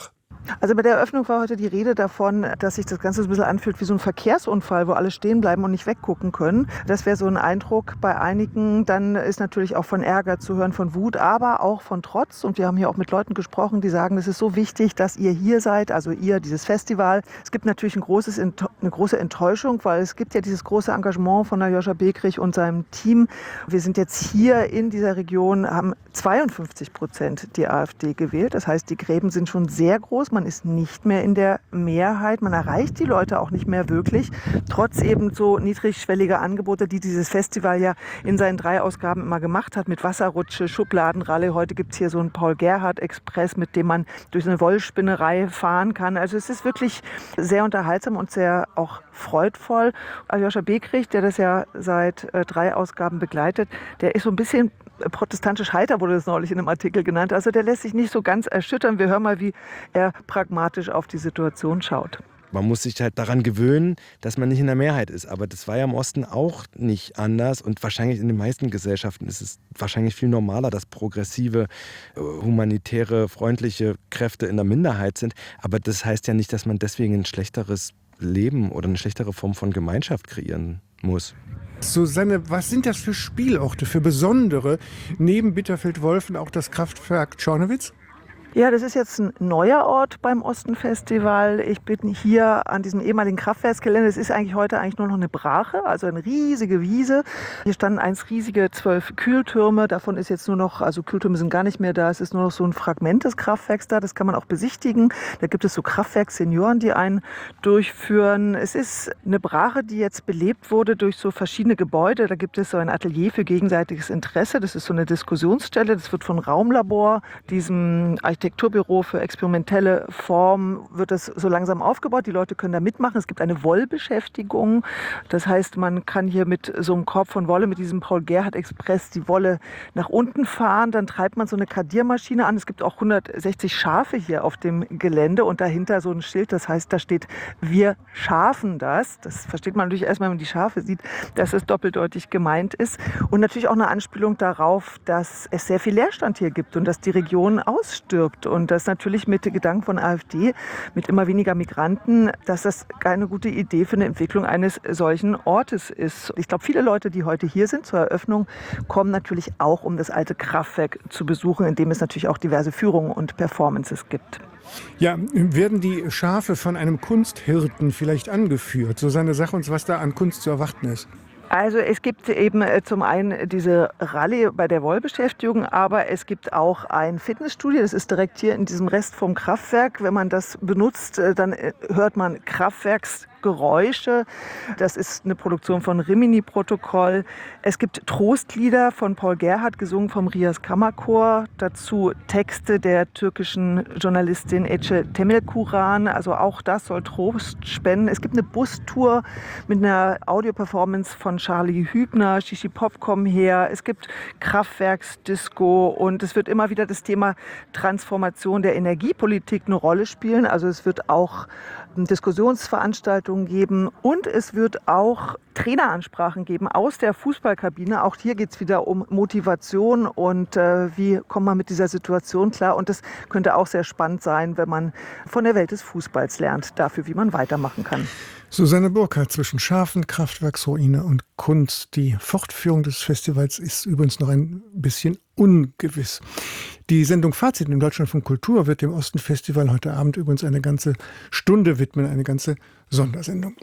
Speaker 7: Also bei der Eröffnung war heute die Rede davon, dass sich das Ganze so ein bisschen anfühlt wie so ein Verkehrsunfall, wo alle stehen bleiben und nicht weggucken können. Das wäre so ein Eindruck bei einigen. Dann ist natürlich auch von Ärger zu hören, von Wut, aber auch von Trotz. Und wir haben hier auch mit Leuten gesprochen, die sagen, es ist so wichtig, dass ihr hier seid, also ihr, dieses Festival. Es gibt natürlich ein großes, eine große Enttäuschung, weil es gibt ja dieses große Engagement von Aljoscha Bekrich und seinem Team. Wir sind jetzt hier in dieser Region, haben zweiundfünfzig Prozent die AfD gewählt. Das heißt, die Gräben sind schon sehr groß. Man ist nicht mehr in der Mehrheit. Man erreicht die Leute auch nicht mehr wirklich. Trotz eben so niedrigschwelliger Angebote, die dieses Festival ja in seinen drei Ausgaben immer gemacht hat. Mit Wasserrutsche, Schubladenralle. Heute gibt es hier so einen Paul-Gerhardt-Express, mit dem man durch eine Wollspinnerei fahren kann. Also es ist wirklich sehr unterhaltsam und sehr auch freudvoll. Aljoscha Bekrich, der das ja seit äh, drei Ausgaben begleitet, der ist so ein bisschen protestantisch heiter, wurde das neulich in einem Artikel genannt. Also der lässt sich nicht so ganz erschüttern. Wir hören mal, wie er pragmatisch auf die Situation schaut.
Speaker 8: Man muss sich halt daran gewöhnen, dass man nicht in der Mehrheit ist. Aber das war ja im Osten auch nicht anders. Und wahrscheinlich in den meisten Gesellschaften ist es wahrscheinlich viel normaler, dass progressive, humanitäre, freundliche Kräfte in der Minderheit sind. Aber das heißt ja nicht, dass man deswegen ein schlechteres Leben oder eine schlechtere Form von Gemeinschaft kreieren muss.
Speaker 5: Susanne, was sind das für Spielorte, für besondere, neben Bitterfeld-Wolfen auch das Kraftwerk Czornowitz?
Speaker 7: Ja, das ist jetzt ein neuer Ort beim Ostenfestival. Ich bin hier an diesem ehemaligen Kraftwerksgelände. Es ist eigentlich heute eigentlich nur noch eine Brache, also eine riesige Wiese. Hier standen einst riesige zwölf Kühltürme. Davon ist jetzt nur noch, also Kühltürme sind gar nicht mehr da. Es ist nur noch so ein Fragment des Kraftwerks da. Das kann man auch besichtigen. Da gibt es so Kraftwerkssenioren, die einen durchführen. Es ist eine Brache, die jetzt belebt wurde durch so verschiedene Gebäude. Da gibt es so ein Atelier für gegenseitiges Interesse. Das ist so eine Diskussionsstelle. Das wird von Raumlabor, diesem Architekturbüro für experimentelle Form, wird das so langsam aufgebaut. Die Leute können da mitmachen. Es gibt eine Wollbeschäftigung. Das heißt, man kann hier mit so einem Korb von Wolle, mit diesem Paul-Gerhardt-Express, die Wolle nach unten fahren. Dann treibt man so eine Kardiermaschine an. Es gibt auch hundertsechzig Schafe hier auf dem Gelände und dahinter so ein Schild. Das heißt, da steht, wir schafen das. Das versteht man natürlich erst, wenn man die Schafe sieht, dass es doppeldeutig gemeint ist. Und natürlich auch eine Anspielung darauf, dass es sehr viel Leerstand hier gibt und dass die Region ausstirbt. Und das natürlich mit den Gedanken von AfD, mit immer weniger Migranten, dass das keine gute Idee für eine Entwicklung eines solchen Ortes ist. Ich glaube, viele Leute, die heute hier sind zur Eröffnung, kommen natürlich auch, um das alte Kraftwerk zu besuchen, in dem es natürlich auch diverse Führungen und Performances gibt.
Speaker 5: Ja, werden die Schafe von einem Kunsthirten vielleicht angeführt? Susanne, sag uns, was da an Kunst zu erwarten ist.
Speaker 7: Also es gibt eben zum einen diese Rallye bei der Wollbeschäftigung, aber es gibt auch ein Fitnessstudio, das ist direkt hier in diesem Rest vom Kraftwerk. Wenn man das benutzt, dann hört man Kraftwerksgeräusche. Das ist eine Produktion von Rimini-Protokoll. Es gibt Trostlieder von Paul Gerhardt, gesungen vom Rias Kammerchor. Dazu Texte der türkischen Journalistin Ece Temelkuran. Also auch das soll Trost spenden. Es gibt eine Bustour mit einer Audioperformance von Charlie Hübner. Shishi Pop kommen her. Es gibt Kraftwerksdisco und es wird immer wieder das Thema Transformation der Energiepolitik eine Rolle spielen. Also es wird auch Diskussionsveranstaltungen geben und es wird auch Traineransprachen geben aus der Fußballkabine. Auch hier geht es wieder um Motivation und äh, wie kommt man mit dieser Situation klar. Und das könnte auch sehr spannend sein, wenn man von der Welt des Fußballs lernt, dafür, wie man weitermachen kann.
Speaker 5: Susanne Burkhardt, zwischen Schafen, Kraftwerksruine und Kunst. Die Fortführung des Festivals ist übrigens noch ein bisschen ungewiss. Die Sendung Fazit im Deutschlandfunk Kultur wird dem Ostenfestival heute Abend übrigens eine ganze Stunde widmen, eine ganze Sondersendung.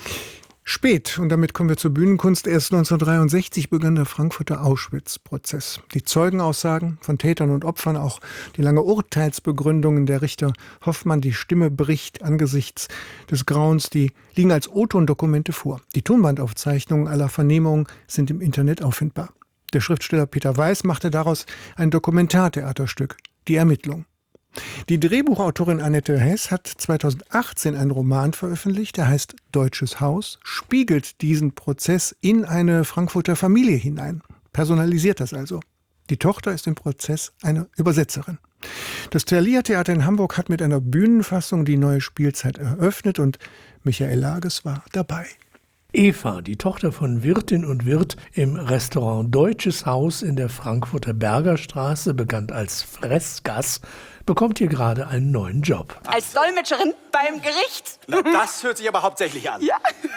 Speaker 5: Spät, und damit kommen wir zur Bühnenkunst. Erst neunzehnhundertdreiundsechzig begann der Frankfurter Auschwitz-Prozess. Die Zeugenaussagen von Tätern und Opfern, auch die lange Urteilsbegründungen der Richter Hoffmann, die Stimme bricht angesichts des Grauens, die liegen als O-Ton-Dokumente vor. Die Tonbandaufzeichnungen aller Vernehmungen sind im Internet auffindbar. Der Schriftsteller Peter Weiß machte daraus ein Dokumentartheaterstück, Die Ermittlung. Die Drehbuchautorin Annette Hess hat zweitausendachtzehn einen Roman veröffentlicht, der heißt Deutsches Haus, spiegelt diesen Prozess in eine Frankfurter Familie hinein, personalisiert das also. Die Tochter ist im Prozess eine Übersetzerin. Das Thalia Theater in Hamburg hat mit einer Bühnenfassung die neue Spielzeit eröffnet und Michael Lages war dabei.
Speaker 9: Eva, die Tochter von Wirtin und Wirt im Restaurant Deutsches Haus in der Frankfurter Bergerstraße, bekannt als Fressgas, bekommt hier gerade einen neuen Job.
Speaker 10: Als Dolmetscherin beim Gericht.
Speaker 11: Na, das hört sich aber hauptsächlich an.
Speaker 10: Ja.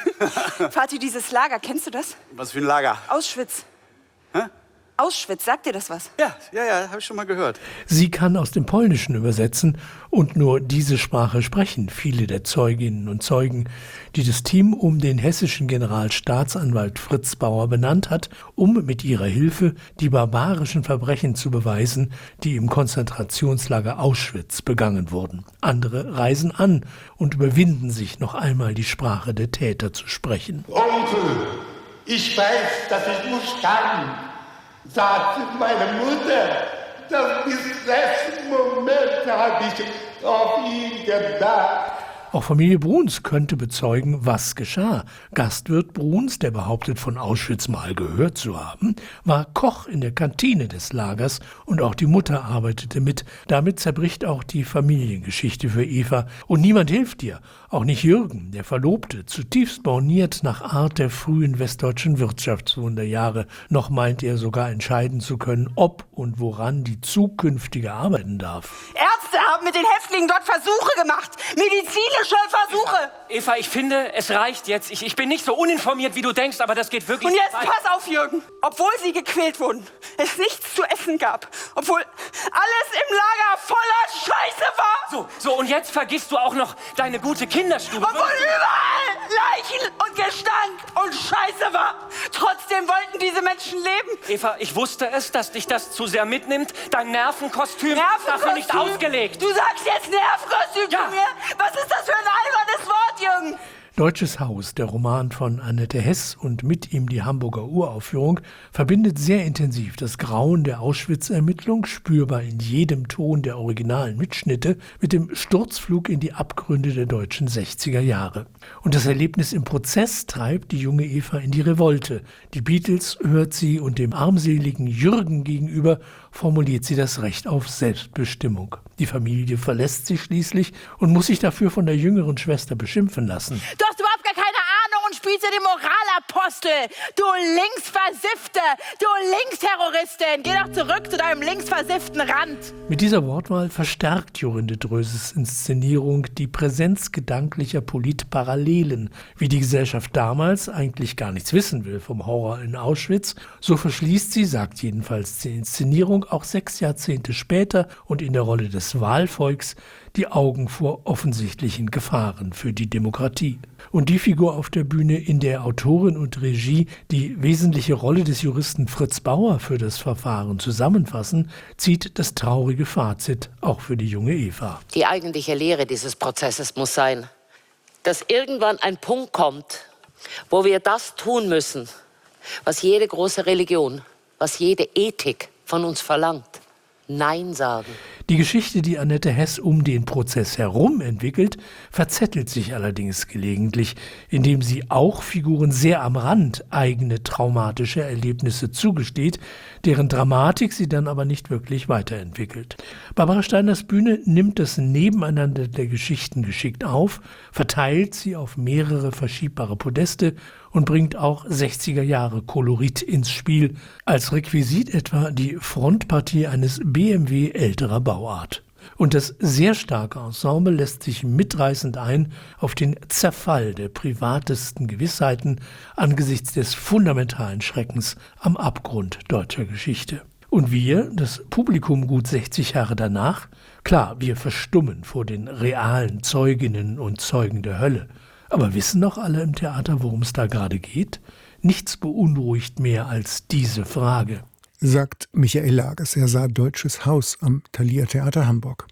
Speaker 10: Vati, dieses Lager, kennst du das?
Speaker 11: Was für ein Lager?
Speaker 10: Auschwitz.
Speaker 11: Hä?
Speaker 10: Auschwitz, sagt dir das was?
Speaker 11: Ja, ja, ja, habe ich schon mal gehört.
Speaker 9: Sie kann aus dem Polnischen übersetzen und nur diese Sprache sprechen viele der Zeuginnen und Zeugen, die das Team um den hessischen Generalstaatsanwalt Fritz Bauer benannt hat, um mit ihrer Hilfe die barbarischen Verbrechen zu beweisen, die im Konzentrationslager Auschwitz begangen wurden. Andere reisen an und überwinden sich, noch einmal die Sprache der Täter zu sprechen.
Speaker 12: Onkel, ich weiß, dass ich muss sterben, sagte meine Mutter. Doch bis letzten Moment habe ich auf ihn gedacht.
Speaker 9: Auch Familie Bruns könnte bezeugen, was geschah. Gastwirt Bruns, der behauptet, von Auschwitz mal gehört zu haben, war Koch in der Kantine des Lagers und auch die Mutter arbeitete mit. Damit zerbricht auch die Familiengeschichte für Eva. Und niemand hilft ihr, auch nicht Jürgen, der Verlobte, zutiefst borniert nach Art der frühen westdeutschen Wirtschaftswunderjahre. Noch meint er sogar entscheiden zu können, ob und woran die zukünftige arbeiten darf.
Speaker 10: Ärzte haben mit den Häftlingen dort Versuche gemacht. Medizinische Versuche.
Speaker 13: Eva, ich finde, es reicht jetzt. Ich, ich bin nicht so uninformiert, wie du denkst, aber das geht wirklich
Speaker 10: Und jetzt
Speaker 13: weit.
Speaker 10: pass auf, Jürgen. Obwohl sie gequält wurden, es nichts zu essen gab, obwohl alles im Lager voller Scheiße war.
Speaker 13: So, so, und jetzt vergisst du auch noch deine gute Kinderstube.
Speaker 10: Obwohl überall Leichen und Gestank und Scheiße war. Trotzdem wollten diese Menschen leben.
Speaker 13: Eva, ich wusste es, dass dich das zu sehr mitnimmt. Dein Nervenkostüm,
Speaker 10: Nervenkostüm?
Speaker 13: ist dafür nicht ausgelegt.
Speaker 10: Du sagst jetzt Nervenkostüm
Speaker 13: ja.
Speaker 10: zu mir? Was ist das für ein albernes Wort, Jürgen?
Speaker 9: Deutsches Haus, der Roman von Annette Hess und mit ihm die Hamburger Uraufführung, verbindet sehr intensiv das Grauen der Auschwitz-Ermittlung, spürbar in jedem Ton der originalen Mitschnitte, mit dem Sturzflug in die Abgründe der deutschen sechziger Jahre. Und das Erlebnis im Prozess treibt die junge Eva in die Revolte. Die Beatles hört sie und dem armseligen Jürgen gegenüber formuliert sie das Recht auf Selbstbestimmung. Die Familie verlässt sie schließlich und muss sich dafür von der jüngeren Schwester beschimpfen lassen.
Speaker 10: Du hast überhaupt gar keine Ahnung und spielst ja den Moralapostel. Du Linksversiffte, du Linksterroristin. Geh doch zurück zu deinem linksversifften Rand.
Speaker 9: Mit dieser Wortwahl verstärkt Jorinde Dröses Inszenierung die Präsenz gedanklicher Politparallelen. Wie die Gesellschaft damals eigentlich gar nichts wissen will vom Horror in Auschwitz, so verschließt sie, sagt jedenfalls die Inszenierung, auch sechs Jahrzehnte später und in der Rolle des Wahlvolks die Augen vor offensichtlichen Gefahren für die Demokratie. Und die Figur auf der Bühne, in der Autorin und Regie die wesentliche Rolle des Juristen Fritz Bauer für das Verfahren zusammenfassen, zieht das traurige Fazit auch für die junge Eva.
Speaker 14: Die eigentliche Lehre dieses Prozesses muss sein, dass irgendwann ein Punkt kommt, wo wir das tun müssen, was jede große Religion, was jede Ethik von uns verlangt. Nein sagen.
Speaker 9: Die Geschichte, die Annette Hess um den Prozess herum entwickelt, verzettelt sich allerdings gelegentlich, indem sie auch Figuren sehr am Rand eigene traumatische Erlebnisse zugesteht, deren Dramatik sie dann aber nicht wirklich weiterentwickelt. Barbara Steiners Bühne nimmt das Nebeneinander der Geschichten geschickt auf, verteilt sie auf mehrere verschiebbare Podeste und bringt auch sechziger Jahre Kolorit ins Spiel, als Requisit etwa die Frontpartie eines B M W älterer Bauart. Und das sehr starke Ensemble lässt sich mitreißend ein auf den Zerfall der privatesten Gewissheiten angesichts des fundamentalen Schreckens am Abgrund deutscher Geschichte. Und wir, das Publikum gut sechzig Jahre danach, klar, wir verstummen vor den realen Zeuginnen und Zeugen der Hölle. Aber wissen doch alle im Theater, worum es da gerade geht? Nichts beunruhigt mehr als diese Frage.
Speaker 5: Sagt Michael Lages. Er sah Deutsches Haus am Thalia Theater Hamburg.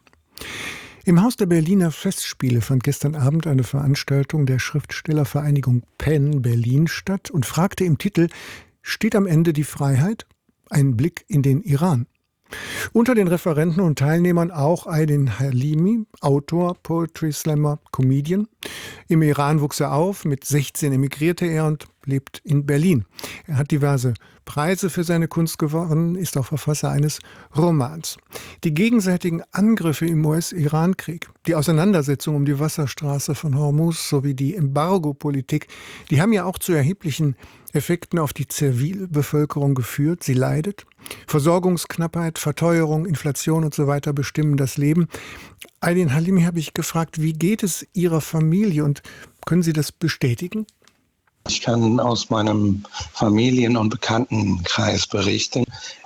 Speaker 5: Im Haus der Berliner Festspiele fand gestern Abend eine Veranstaltung der Schriftstellervereinigung PEN Berlin statt und fragte im Titel: Steht am Ende die Freiheit? Ein Blick in den Iran. Unter den Referenten und Teilnehmern auch Aydin Halimi, Autor, Poetry Slammer, Comedian. Im Iran wuchs er auf, mit sechzehn emigrierte er und lebt in Berlin. Er hat diverse Preise für seine Kunst gewonnen, ist auch Verfasser eines Romans. Die gegenseitigen Angriffe im U S-Iran-Krieg, die Auseinandersetzung um die Wasserstraße von Hormuz sowie die Embargo-Politik, die haben ja auch zu erheblichen Effekten auf die Zivilbevölkerung geführt. Sie leidet. Versorgungsknappheit, Verteuerung, Inflation und so weiter bestimmen das Leben. Aydin Halimi habe ich gefragt, wie geht es Ihrer Familie und können Sie das bestätigen?
Speaker 15: Ich kann aus meinem Familien- und Bekanntenkreis berichten.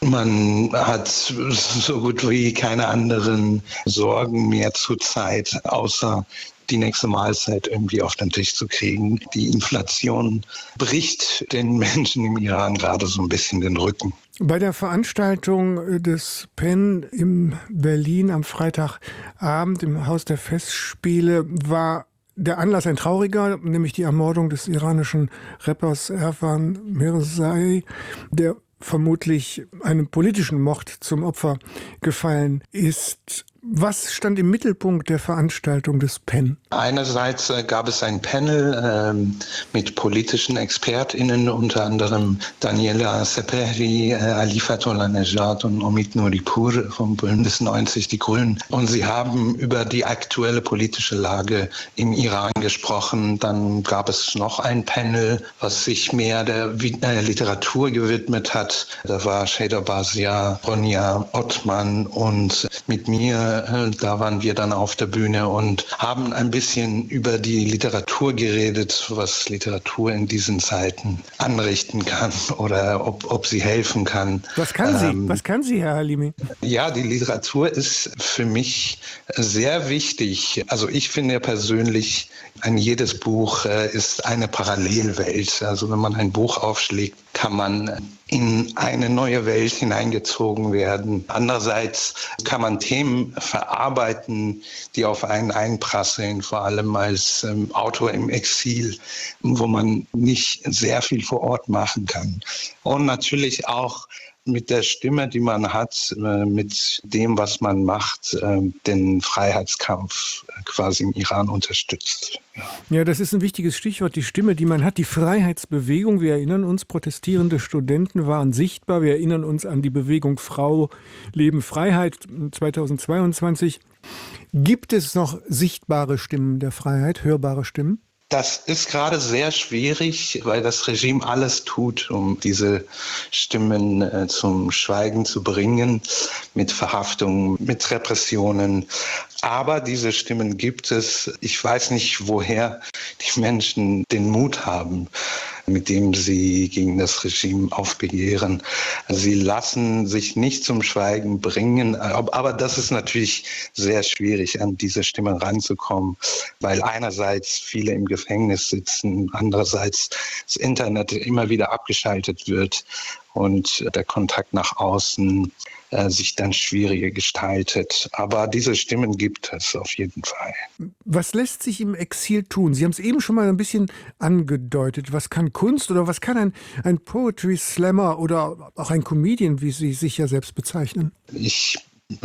Speaker 15: Man hat so gut wie keine anderen Sorgen mehr zurzeit, außer die nächste Mahlzeit irgendwie auf den Tisch zu kriegen. Die Inflation bricht den Menschen im Iran gerade so ein bisschen den Rücken.
Speaker 5: Bei der Veranstaltung des Penn in Berlin am Freitagabend im Haus der Festspiele war der Anlass ein trauriger, nämlich die Ermordung des iranischen Rappers Erwan Mirzai, der vermutlich einem politischen Mord zum Opfer gefallen ist. Was stand im Mittelpunkt der Veranstaltung des Penn?
Speaker 15: Einerseits äh, gab es ein Panel ähm, mit politischen ExpertInnen, unter anderem Daniela Sepehri, äh, Ali Fatullah Nejad und Omid Nouripur vom Bündnis neunzig Die Grünen. Und sie haben über die aktuelle politische Lage im Iran gesprochen. Dann gab es noch ein Panel, was sich mehr der äh, Literatur gewidmet hat. Da war Sheda Bazia, Ronja Ottmann und mit mir. Da waren wir dann auf der Bühne und haben ein bisschen über die Literatur geredet, was Literatur in diesen Zeiten anrichten kann oder ob, ob sie helfen kann.
Speaker 5: Was kann sie?
Speaker 15: Ähm,
Speaker 5: Was kann sie, Herr Halimi?
Speaker 15: Ja, die Literatur ist für mich sehr wichtig. Also ich finde ja persönlich, ein jedes Buch äh, ist eine Parallelwelt. Also wenn man ein Buch aufschlägt, kann man in eine neue Welt hineingezogen werden. Andererseits kann man Themen verarbeiten, die auf einen einprasseln, vor allem als ähm, Autor im Exil, wo man nicht sehr viel vor Ort machen kann. Und natürlich auch mit der Stimme, die man hat, mit dem, was man macht, den Freiheitskampf quasi im Iran unterstützt. Ja.
Speaker 5: Ja, das ist ein wichtiges Stichwort, die Stimme, die man hat. Die Freiheitsbewegung, wir erinnern uns, protestierende Studenten waren sichtbar. Wir erinnern uns an die Bewegung Frau, Leben, Freiheit zweitausendzweiundzwanzig. Gibt es noch sichtbare Stimmen der Freiheit, hörbare Stimmen?
Speaker 15: Das ist gerade sehr schwierig, weil das Regime alles tut, um diese Stimmen äh, zum Schweigen zu bringen, mit Verhaftungen, mit Repressionen. Aber diese Stimmen gibt es. Ich weiß nicht, woher die Menschen den Mut haben, mit dem sie gegen das Regime aufbegehren. Sie lassen sich nicht zum Schweigen bringen. Aber das ist natürlich sehr schwierig, an diese Stimmen ranzukommen, weil einerseits viele im Gefängnis sitzen, andererseits das Internet immer wieder abgeschaltet wird und der Kontakt nach außen äh, sich dann schwieriger gestaltet. Aber diese Stimmen gibt es auf jeden Fall.
Speaker 5: Was lässt sich im Exil tun? Sie haben es eben schon mal ein bisschen angedeutet. Was kann Kunst oder was kann ein, ein Poetry Slammer oder auch ein Comedian, wie Sie sich ja selbst bezeichnen?
Speaker 15: Ich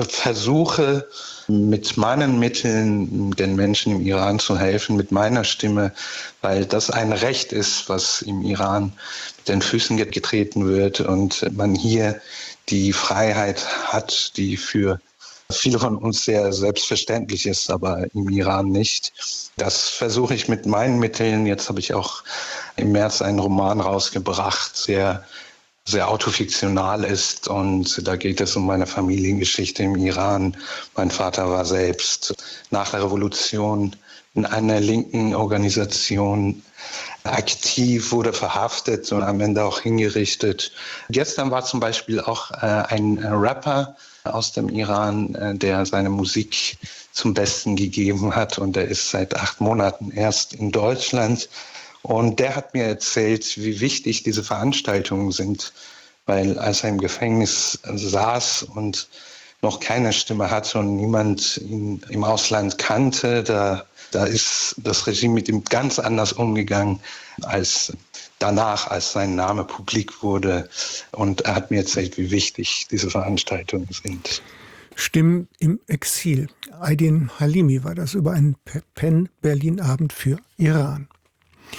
Speaker 15: versuche mit meinen Mitteln den Menschen im Iran zu helfen, mit meiner Stimme, weil das ein Recht ist, was im Iran mit den Füßen getreten wird und man hier die Freiheit hat, die für viele von uns sehr selbstverständlich ist, aber im Iran nicht. Das versuche ich mit meinen Mitteln. Jetzt habe ich auch im März einen Roman rausgebracht, der sehr autofiktional ist und da geht es um meine Familiengeschichte im Iran. Mein Vater war selbst nach der Revolution in einer linken Organisation aktiv, wurde verhaftet und am Ende auch hingerichtet. Gestern war zum Beispiel auch äh, ein Rapper aus dem Iran, äh, der seine Musik zum Besten gegeben hat und der ist seit acht Monaten erst in Deutschland. Und der hat mir erzählt, wie wichtig diese Veranstaltungen sind, weil als er im Gefängnis saß und noch keine Stimme hatte und niemand ihn im Ausland kannte, da, da ist das Regime mit ihm ganz anders umgegangen als danach, als sein Name publik wurde. Und er hat mir erzählt, wie wichtig diese Veranstaltungen sind.
Speaker 5: Stimmen im Exil. Aydin Halimi war das über einen Penn-Berlin-Abend für Iran.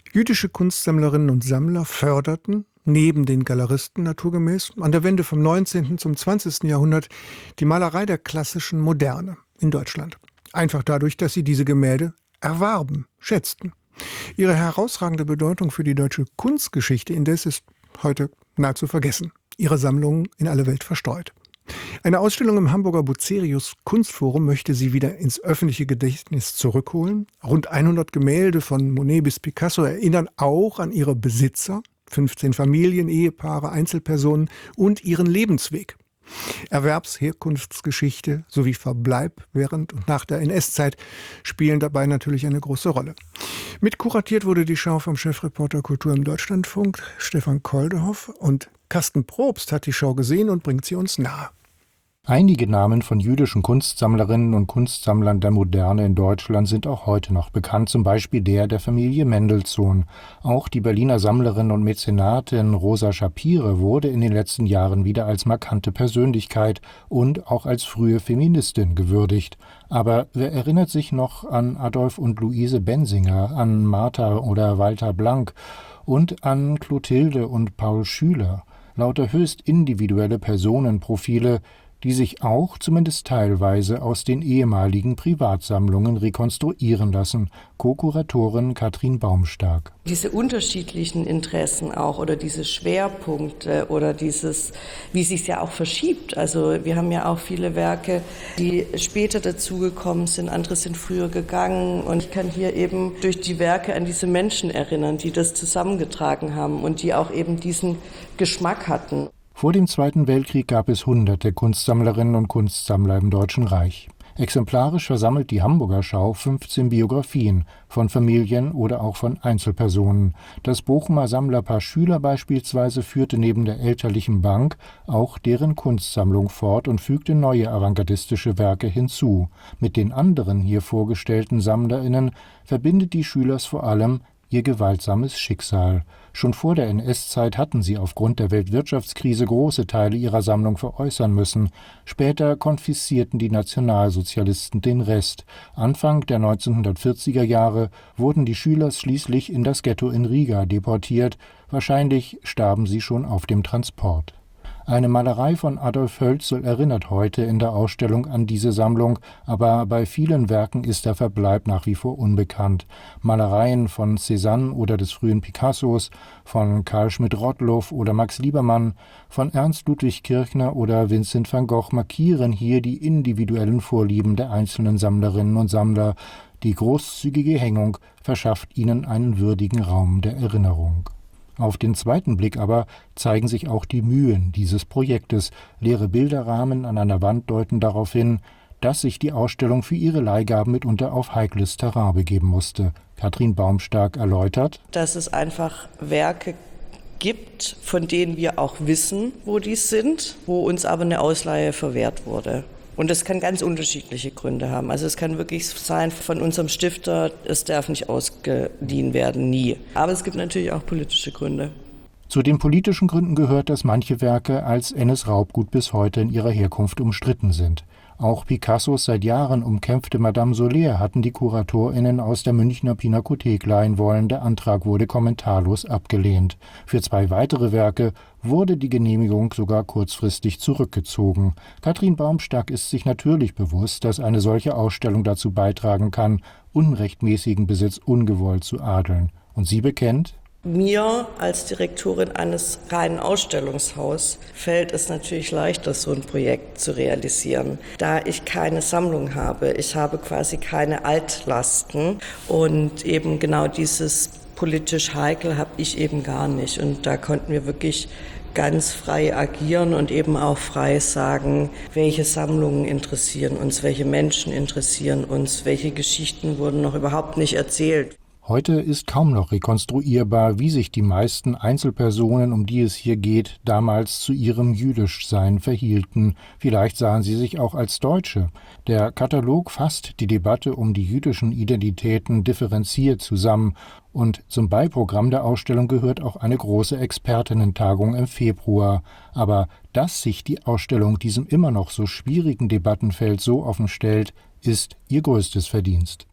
Speaker 5: Jüdische Kunstsammlerinnen und Sammler förderten neben den Galeristen naturgemäß an der Wende vom neunzehnten zum zwanzigsten Jahrhundert die Malerei der klassischen Moderne in Deutschland. Einfach dadurch, dass sie diese Gemälde erwarben, schätzten. Ihre herausragende Bedeutung für die deutsche Kunstgeschichte indes ist heute nahezu vergessen. Ihre Sammlungen in alle Welt verstreut. Eine Ausstellung im Hamburger Bucerius Kunstforum möchte sie wieder ins öffentliche Gedächtnis zurückholen. Rund hundert Gemälde von Monet bis Picasso erinnern auch an ihre Besitzer, fünfzehn Familien, Ehepaare, Einzelpersonen und ihren Lebensweg. Erwerbs-, Herkunftsgeschichte sowie Verbleib während und nach der N S-Zeit spielen dabei natürlich eine große Rolle. Mitkuratiert wurde die Schau vom Chefreporter Kultur im Deutschlandfunk, Stefan Koldehoff, und Carsten Probst hat die Schau gesehen und bringt sie uns nahe.
Speaker 16: Einige Namen von jüdischen Kunstsammlerinnen und Kunstsammlern der Moderne in Deutschland sind auch heute noch bekannt, zum Beispiel der der Familie Mendelssohn. Auch die Berliner Sammlerin und Mäzenatin Rosa Schapire wurde in den letzten Jahren wieder als markante Persönlichkeit und auch als frühe Feministin gewürdigt. Aber wer erinnert sich noch an Adolf und Luise Bensinger, an Martha oder Walter Blank und an Clotilde und Paul Schüler? Lauter höchst individuelle Personenprofile, die sich auch zumindest teilweise aus den ehemaligen Privatsammlungen rekonstruieren lassen. Co-Kuratorin Katrin Baumstark.
Speaker 17: Diese unterschiedlichen Interessen auch oder diese Schwerpunkte oder dieses, wie sich es ja auch verschiebt. Also wir haben ja auch viele Werke, die später dazugekommen sind, andere sind früher gegangen. Und ich kann hier eben durch die Werke an diese Menschen erinnern, die das zusammengetragen haben und die auch eben diesen Geschmack hatten.
Speaker 16: Vor dem Zweiten Weltkrieg gab es hunderte Kunstsammlerinnen und Kunstsammler im Deutschen Reich. Exemplarisch versammelt die Hamburger Schau fünfzehn Biografien von Familien oder auch von Einzelpersonen. Das Bochumer Sammlerpaar Schüler beispielsweise führte neben der elterlichen Bank auch deren Kunstsammlung fort und fügte neue avantgardistische Werke hinzu. Mit den anderen hier vorgestellten SammlerInnen verbindet die Schülers vor allem ihr gewaltsames Schicksal. Schon vor der N S-Zeit hatten sie aufgrund der Weltwirtschaftskrise große Teile ihrer Sammlung veräußern müssen. Später konfiszierten die Nationalsozialisten den Rest. Anfang der neunzehnhundertvierziger Jahre wurden die Schüler schließlich in das Ghetto in Riga deportiert. Wahrscheinlich starben sie schon auf dem Transport. Eine Malerei von Adolf Hölzel erinnert heute in der Ausstellung an diese Sammlung, aber bei vielen Werken ist der Verbleib nach wie vor unbekannt. Malereien von Cézanne oder des frühen Picassos, von Karl Schmidt-Rottluff oder Max Liebermann, von Ernst Ludwig Kirchner oder Vincent van Gogh markieren hier die individuellen Vorlieben der einzelnen Sammlerinnen und Sammler. Die großzügige Hängung verschafft ihnen einen würdigen Raum der Erinnerung. Auf den zweiten Blick aber zeigen sich auch die Mühen dieses Projektes. Leere Bilderrahmen an einer Wand deuten darauf hin, dass sich die Ausstellung für ihre Leihgaben mitunter auf heikles Terrain begeben musste. Katrin Baumstark erläutert,
Speaker 17: dass es einfach Werke gibt, von denen wir auch wissen, wo die sind, wo uns aber eine Ausleihe verwehrt wurde. Und das kann ganz unterschiedliche Gründe haben. Also es kann wirklich sein von unserem Stifter, es darf nicht ausgeliehen werden, nie. Aber es gibt natürlich auch politische Gründe.
Speaker 16: Zu den politischen Gründen gehört, dass manche Werke als N S-Raubgut bis heute in ihrer Herkunft umstritten sind. Auch Picassos seit Jahren umkämpfte Madame Soler hatten die KuratorInnen aus der Münchner Pinakothek leihen wollen. Der Antrag wurde kommentarlos abgelehnt. Für zwei weitere Werke wurde die Genehmigung sogar kurzfristig zurückgezogen. Katrin Baumstark ist sich natürlich bewusst, dass eine solche Ausstellung dazu beitragen kann, unrechtmäßigen Besitz ungewollt zu adeln. Und sie bekennt:
Speaker 17: Mir als Direktorin eines reinen Ausstellungshauses fällt es natürlich leichter, so ein Projekt zu realisieren, da ich keine Sammlung habe. Ich habe quasi keine Altlasten und eben genau dieses politisch heikel habe ich eben gar nicht. Und da konnten wir wirklich ganz frei agieren und eben auch frei sagen, welche Sammlungen interessieren uns, welche Menschen interessieren uns, welche Geschichten wurden noch überhaupt nicht erzählt.
Speaker 16: Heute ist kaum noch rekonstruierbar, wie sich die meisten Einzelpersonen, um die es hier geht, damals zu ihrem Jüdischsein verhielten. Vielleicht sahen sie sich auch als Deutsche. Der Katalog fasst die Debatte um die jüdischen Identitäten differenziert zusammen. Und zum Beiprogramm der Ausstellung gehört auch eine große Expertinnentagung im Februar. Aber dass sich die Ausstellung diesem immer noch so schwierigen Debattenfeld so offen stellt, ist ihr größtes Verdienst.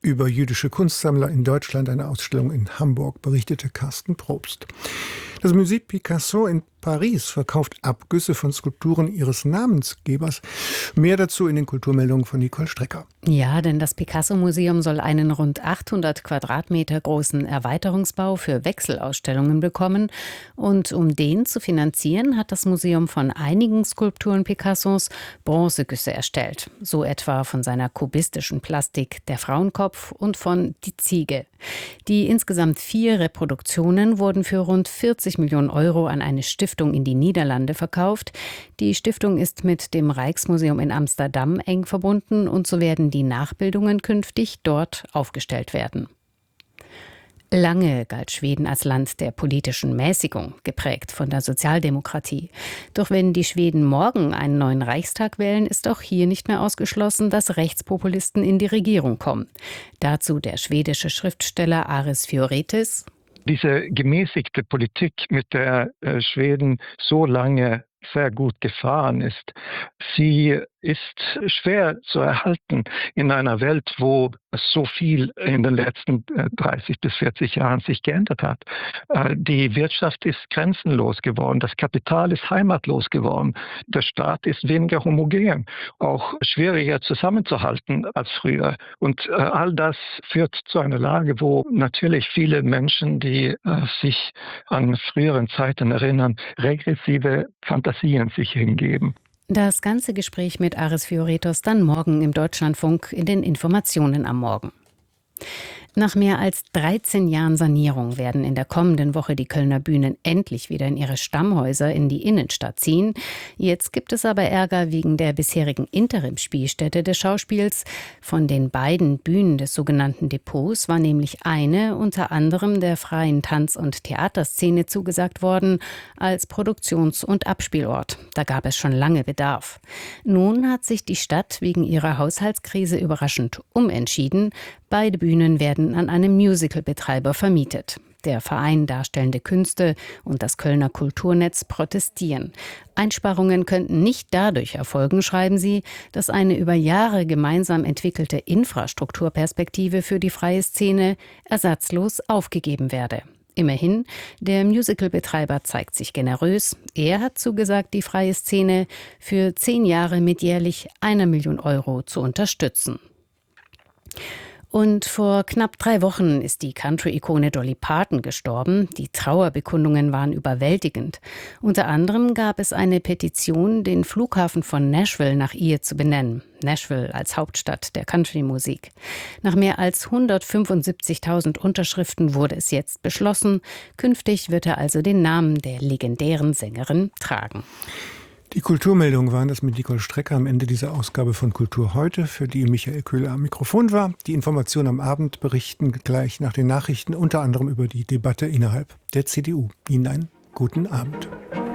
Speaker 5: Über jüdische Kunstsammler in Deutschland, eine Ausstellung in Hamburg, berichtete Carsten Probst. Das Musée Picasso in Paris verkauft Abgüsse von Skulpturen ihres Namensgebers. Mehr dazu in den Kulturmeldungen von Nicole Strecker.
Speaker 18: Ja, denn das Picasso-Museum soll einen rund achthundert Quadratmeter großen Erweiterungsbau für Wechselausstellungen bekommen. Und um den zu finanzieren, hat das Museum von einigen Skulpturen Picassos Bronzegüsse erstellt. So etwa von seiner kubistischen Plastik Der Frauenkopf und von Die Ziege. Die insgesamt vier Reproduktionen wurden für rund vierzig Millionen Euro an eine Stiftung in die Niederlande verkauft. Die Stiftung ist mit dem Rijksmuseum in Amsterdam eng verbunden und so werden die Nachbildungen künftig dort aufgestellt werden. Lange galt Schweden als Land der politischen Mäßigung, geprägt von der Sozialdemokratie. Doch wenn die Schweden morgen einen neuen Reichstag wählen, ist auch hier nicht mehr ausgeschlossen, dass Rechtspopulisten in die Regierung kommen. Dazu der schwedische Schriftsteller Aris Fioretis.
Speaker 19: Diese gemäßigte Politik, mit der äh, Schweden so lange sehr gut gefahren ist, sie ist schwer zu erhalten in einer Welt, wo so viel in den letzten dreißig bis vierzig Jahren sich geändert hat. Die Wirtschaft ist grenzenlos geworden, das Kapital ist heimatlos geworden, der Staat ist weniger homogen, auch schwieriger zusammenzuhalten als früher. Und all das führt zu einer Lage, wo natürlich viele Menschen, die sich an früheren Zeiten erinnern, regressive Fantasien sich hingeben.
Speaker 18: Das ganze Gespräch mit Aris Fioretis dann morgen im Deutschlandfunk in den Informationen am Morgen. Nach mehr als dreizehn Jahren Sanierung werden in der kommenden Woche die Kölner Bühnen endlich wieder in ihre Stammhäuser in die Innenstadt ziehen. Jetzt gibt es aber Ärger wegen der bisherigen Interimsspielstätte des Schauspiels. Von den beiden Bühnen des sogenannten Depots war nämlich eine unter anderem der freien Tanz- und Theaterszene zugesagt worden als Produktions- und Abspielort. Da gab es schon lange Bedarf. Nun hat sich die Stadt wegen ihrer Haushaltskrise überraschend umentschieden. Beide Bühnen werden an einen Musicalbetreiber vermietet. Der Verein Darstellende Künste und das Kölner Kulturnetz protestieren. Einsparungen könnten nicht dadurch erfolgen, schreiben sie, dass eine über Jahre gemeinsam entwickelte Infrastrukturperspektive für die freie Szene ersatzlos aufgegeben werde. Immerhin, der Musicalbetreiber zeigt sich generös. Er hat zugesagt, die freie Szene für zehn Jahre mit jährlich einer Million Euro zu unterstützen. Und vor knapp drei Wochen ist die Country-Ikone Dolly Parton gestorben. Die Trauerbekundungen waren überwältigend. Unter anderem gab es eine Petition, den Flughafen von Nashville nach ihr zu benennen. Nashville als Hauptstadt der Country-Musik. Nach mehr als hundertfünfundsiebzigtausend Unterschriften wurde es jetzt beschlossen. Künftig wird er also den Namen der legendären Sängerin tragen.
Speaker 5: Die Kulturmeldungen waren das mit Nicole Strecker am Ende dieser Ausgabe von Kultur heute, für die Michael Köhler am Mikrofon war. Die Informationen am Abend berichten gleich nach den Nachrichten, unter anderem über die Debatte innerhalb der C D U. Ihnen einen guten Abend.